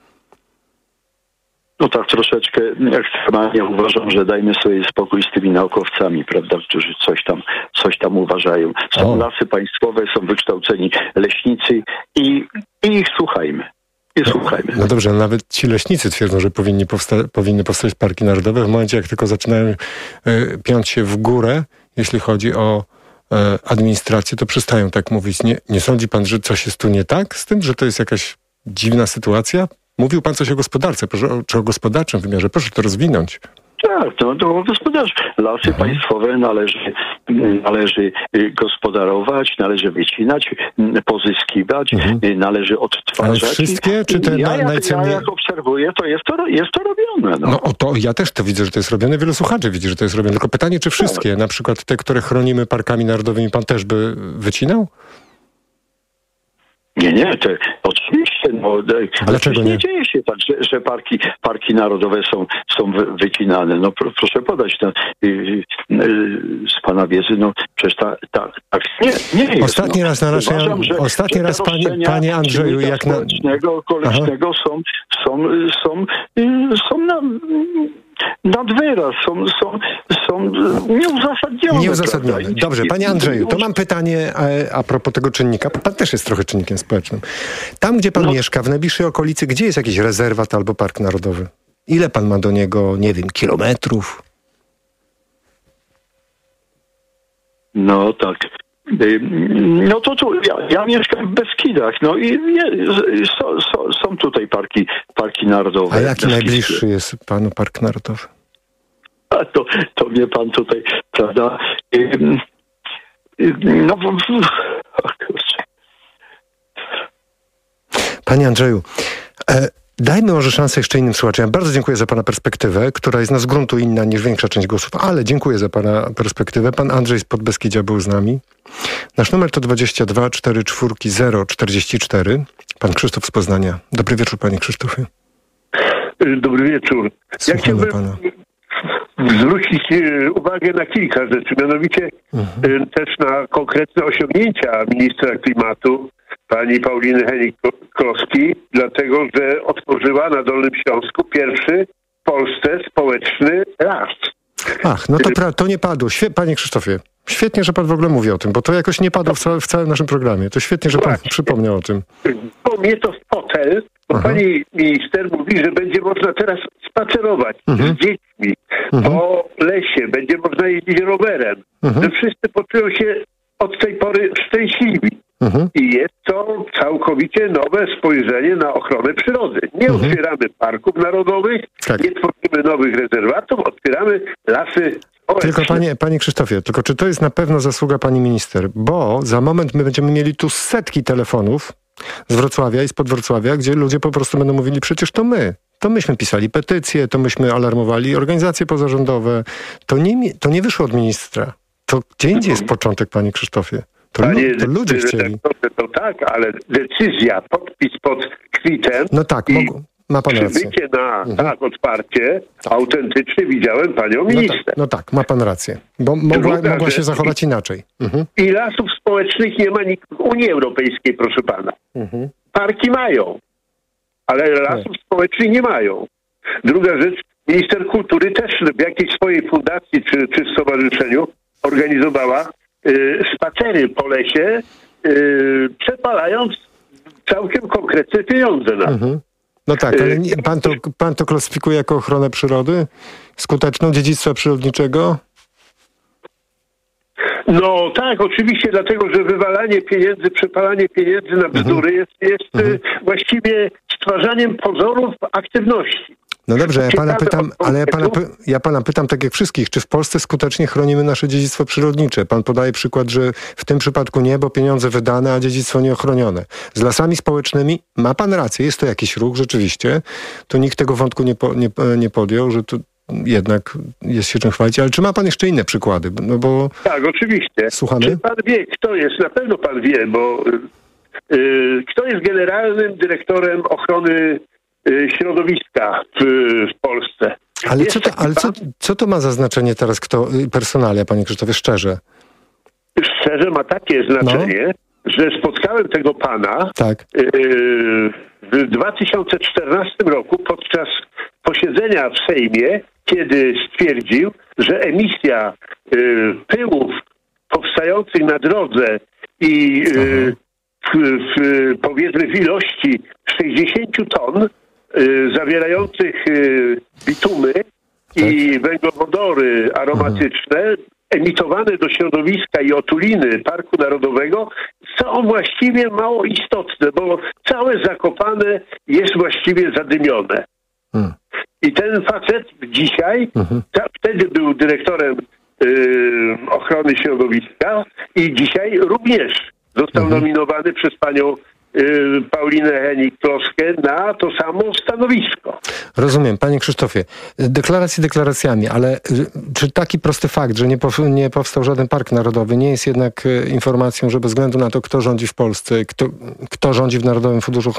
No tak, troszeczkę ekstremalnie uważam, że dajmy sobie spokój z tymi naukowcami, prawda, którzy coś tam, coś tam uważają. Są o. lasy państwowe, są wykształceni leśnicy i, i ich słuchajmy. I no, słuchajmy. No dobrze, nawet ci leśnicy twierdzą, że powinni powsta- powinny powstać parki narodowe w momencie, jak tylko zaczynają y, piąć się w górę, jeśli chodzi o y, administrację, to przestają tak mówić. Nie, nie sądzi pan, że coś jest tu nie tak z tym, że to jest jakaś dziwna sytuacja? Mówił pan coś o gospodarce, proszę, czy o gospodarczym wymiarze. Proszę to rozwinąć. Tak, to, to gospodarz. Lasy mhm. państwowe należy, należy gospodarować, należy wycinać, pozyskiwać, mhm. należy odtwarzać. Ale wszystkie, czy te ja, na, jak, najcenniej... ja jak obserwuję, to jest to, jest to robione. No. no o to ja też to widzę, że to jest robione. Wielu słuchaczy widzi, że to jest robione. Tylko pytanie, czy wszystkie, tak. na przykład te, które chronimy parkami narodowymi, pan też by wycinał? Nie, nie, to oczywiście. No, dlaczego nie? Nie dzieje się tak, że, że parki, parki narodowe są, są wy, wycinane. No pro, proszę podać no, y, y, z pana wiedzy, no przecież tak ta, ta, nie, nie jest. Ostatni no. raz na naszej... Uważam, że, ostatni że raz, panie, panie Andrzeju, jak na... społecznego, kolecznego są, są, są, są na... nad wyraz, są, są, są nieuzasadnione. Nieuzasadnione. Prawda? Dobrze, panie Andrzeju, to mam pytanie a, a propos tego czynnika. Pan też jest trochę czynnikiem społecznym. Tam, gdzie pan no. mieszka, w najbliższej okolicy, gdzie jest jakiś rezerwat albo park narodowy? Ile pan ma do niego, nie wiem, kilometrów? No tak. No to tu, ja, ja mieszkam w Beskidach, no i nie, so, so, są tutaj parki, parki narodowe. A jaki najbliższy jest panu park narodowy? A to, to mnie pan tutaj, prawda, no, o kurczę. Panie Andrzeju, e, dajmy może szansę jeszcze innym słuchaczom. Ja bardzo dziękuję za pana perspektywę, która jest no z gruntu inna niż większa część głosów, ale dziękuję za pana perspektywę. Pan Andrzej z Podbeskidzia był z nami. Nasz numer to dwadzieścia dwa czterdzieści cztery zero czterdzieści cztery. Pan Krzysztof z Poznania. Dobry wieczór, panie Krzysztofie. Dobry wieczór. Słuchamy ja chciałbym pana. zwrócić uwagę na kilka rzeczy, mianowicie mhm. też na konkretne osiągnięcia ministra klimatu, pani Pauliny Hennig-Kloski, dlatego że otworzyła na Dolnym Śląsku pierwszy w Polsce społeczny las. Ach, no to, pra- to nie padło. Świe- panie Krzysztofie, świetnie, że pan w ogóle mówi o tym, bo to jakoś nie padło w, ca- w całym naszym programie. To świetnie, że pan Właśnie. przypomniał o tym. Bo mnie to hotel, bo Aha. pani minister mówi, że będzie można teraz spacerować mhm. z dziećmi mhm. po lesie, będzie można jeździć rowerem, mhm. że wszyscy poczują się od tej pory szczęśliwi. Mhm. I jest to całkowicie nowe spojrzenie na ochronę przyrody. Nie mhm. otwieramy parków narodowych, tak. nie tworzymy nowych rezerwatów, otwieramy lasy społeczne. Tylko panie, panie Krzysztofie, tylko czy to jest na pewno zasługa pani minister? Bo za moment my będziemy mieli tu setki telefonów z Wrocławia i spod Wrocławia, gdzie ludzie po prostu będą mówili, przecież to my. To myśmy pisali petycje, to myśmy alarmowali organizacje pozarządowe. To nie, to nie wyszło od ministra. To gdzie indziej jest początek, panie Krzysztofie? To, Panie, lu- to ludzie chcieli. To tak, ale decyzja, podpis pod kwitem no tak, i mógł, ma pan rację. przybycie na mhm. tak, otwarcie, tak. autentycznie widziałem panią no minister. Tak, no tak, ma pan rację, bo mogła, Druga, mogła się że... zachować inaczej. Mhm. I lasów społecznych nie ma nikt w Unii Europejskiej, proszę pana. Mhm. Parki mają, ale lasów nie. społecznych nie mają. Druga rzecz, minister kultury też w jakiejś swojej fundacji czy, czy stowarzyszeniu organizowała y, spacery po lesie, y, przepalając całkiem konkretne pieniądze na to. Mhm. No tak, ale nie, pan, to, pan to klasyfikuje jako ochronę przyrody? Skuteczną dziedzictwa przyrodniczego? No tak, oczywiście, dlatego że wywalanie pieniędzy, przepalanie pieniędzy na bzdury mhm. jest, jest mhm. właściwie stwarzaniem pozorów aktywności. No dobrze, ja pana pytam, ale ja pana, ja pana pytam tak jak wszystkich, czy w Polsce skutecznie chronimy nasze dziedzictwo przyrodnicze? Pan podaje przykład, że w tym przypadku nie, bo pieniądze wydane, a dziedzictwo nieochronione. Z lasami społecznymi ma pan rację, jest to jakiś ruch rzeczywiście. Tu nikt tego wątku nie, po, nie, nie podjął, że tu jednak jest się czym chwalić, ale czy ma pan jeszcze inne przykłady? No bo... Tak, oczywiście. Słuchamy? Czy pan wie, kto jest, na pewno pan wie, bo yy, kto jest generalnym dyrektorem ochrony środowiska w, w Polsce. Ale, co to, ale co, co to ma za znaczenie teraz kto personalia, panie Krzysztofie, szczerze? Szczerze ma takie znaczenie, że spotkałem tego pana tak. w dwa tysiące czternastym roku podczas posiedzenia w Sejmie, kiedy stwierdził, że emisja pyłów powstających na drodze i w, w, powiedzmy w ilości sześćdziesiąt ton zawierających bitumy i węglowodory aromatyczne emitowane do środowiska i otuliny Parku Narodowego są właściwie mało istotne, bo całe Zakopane jest właściwie zadymione. Hmm. I ten facet dzisiaj, hmm. ta, wtedy był dyrektorem y, ochrony środowiska i dzisiaj również został hmm. nominowany przez panią y, Paulinę Hennig-Kloskę na to samo stanowisko. Rozumiem. Panie Krzysztofie, deklaracje deklaracjami, ale czy taki prosty fakt, że nie, pow- nie powstał żaden park narodowy, nie jest jednak informacją, że bez względu na to, kto rządzi w Polsce, kto, kto rządzi w Narodowym Funduszu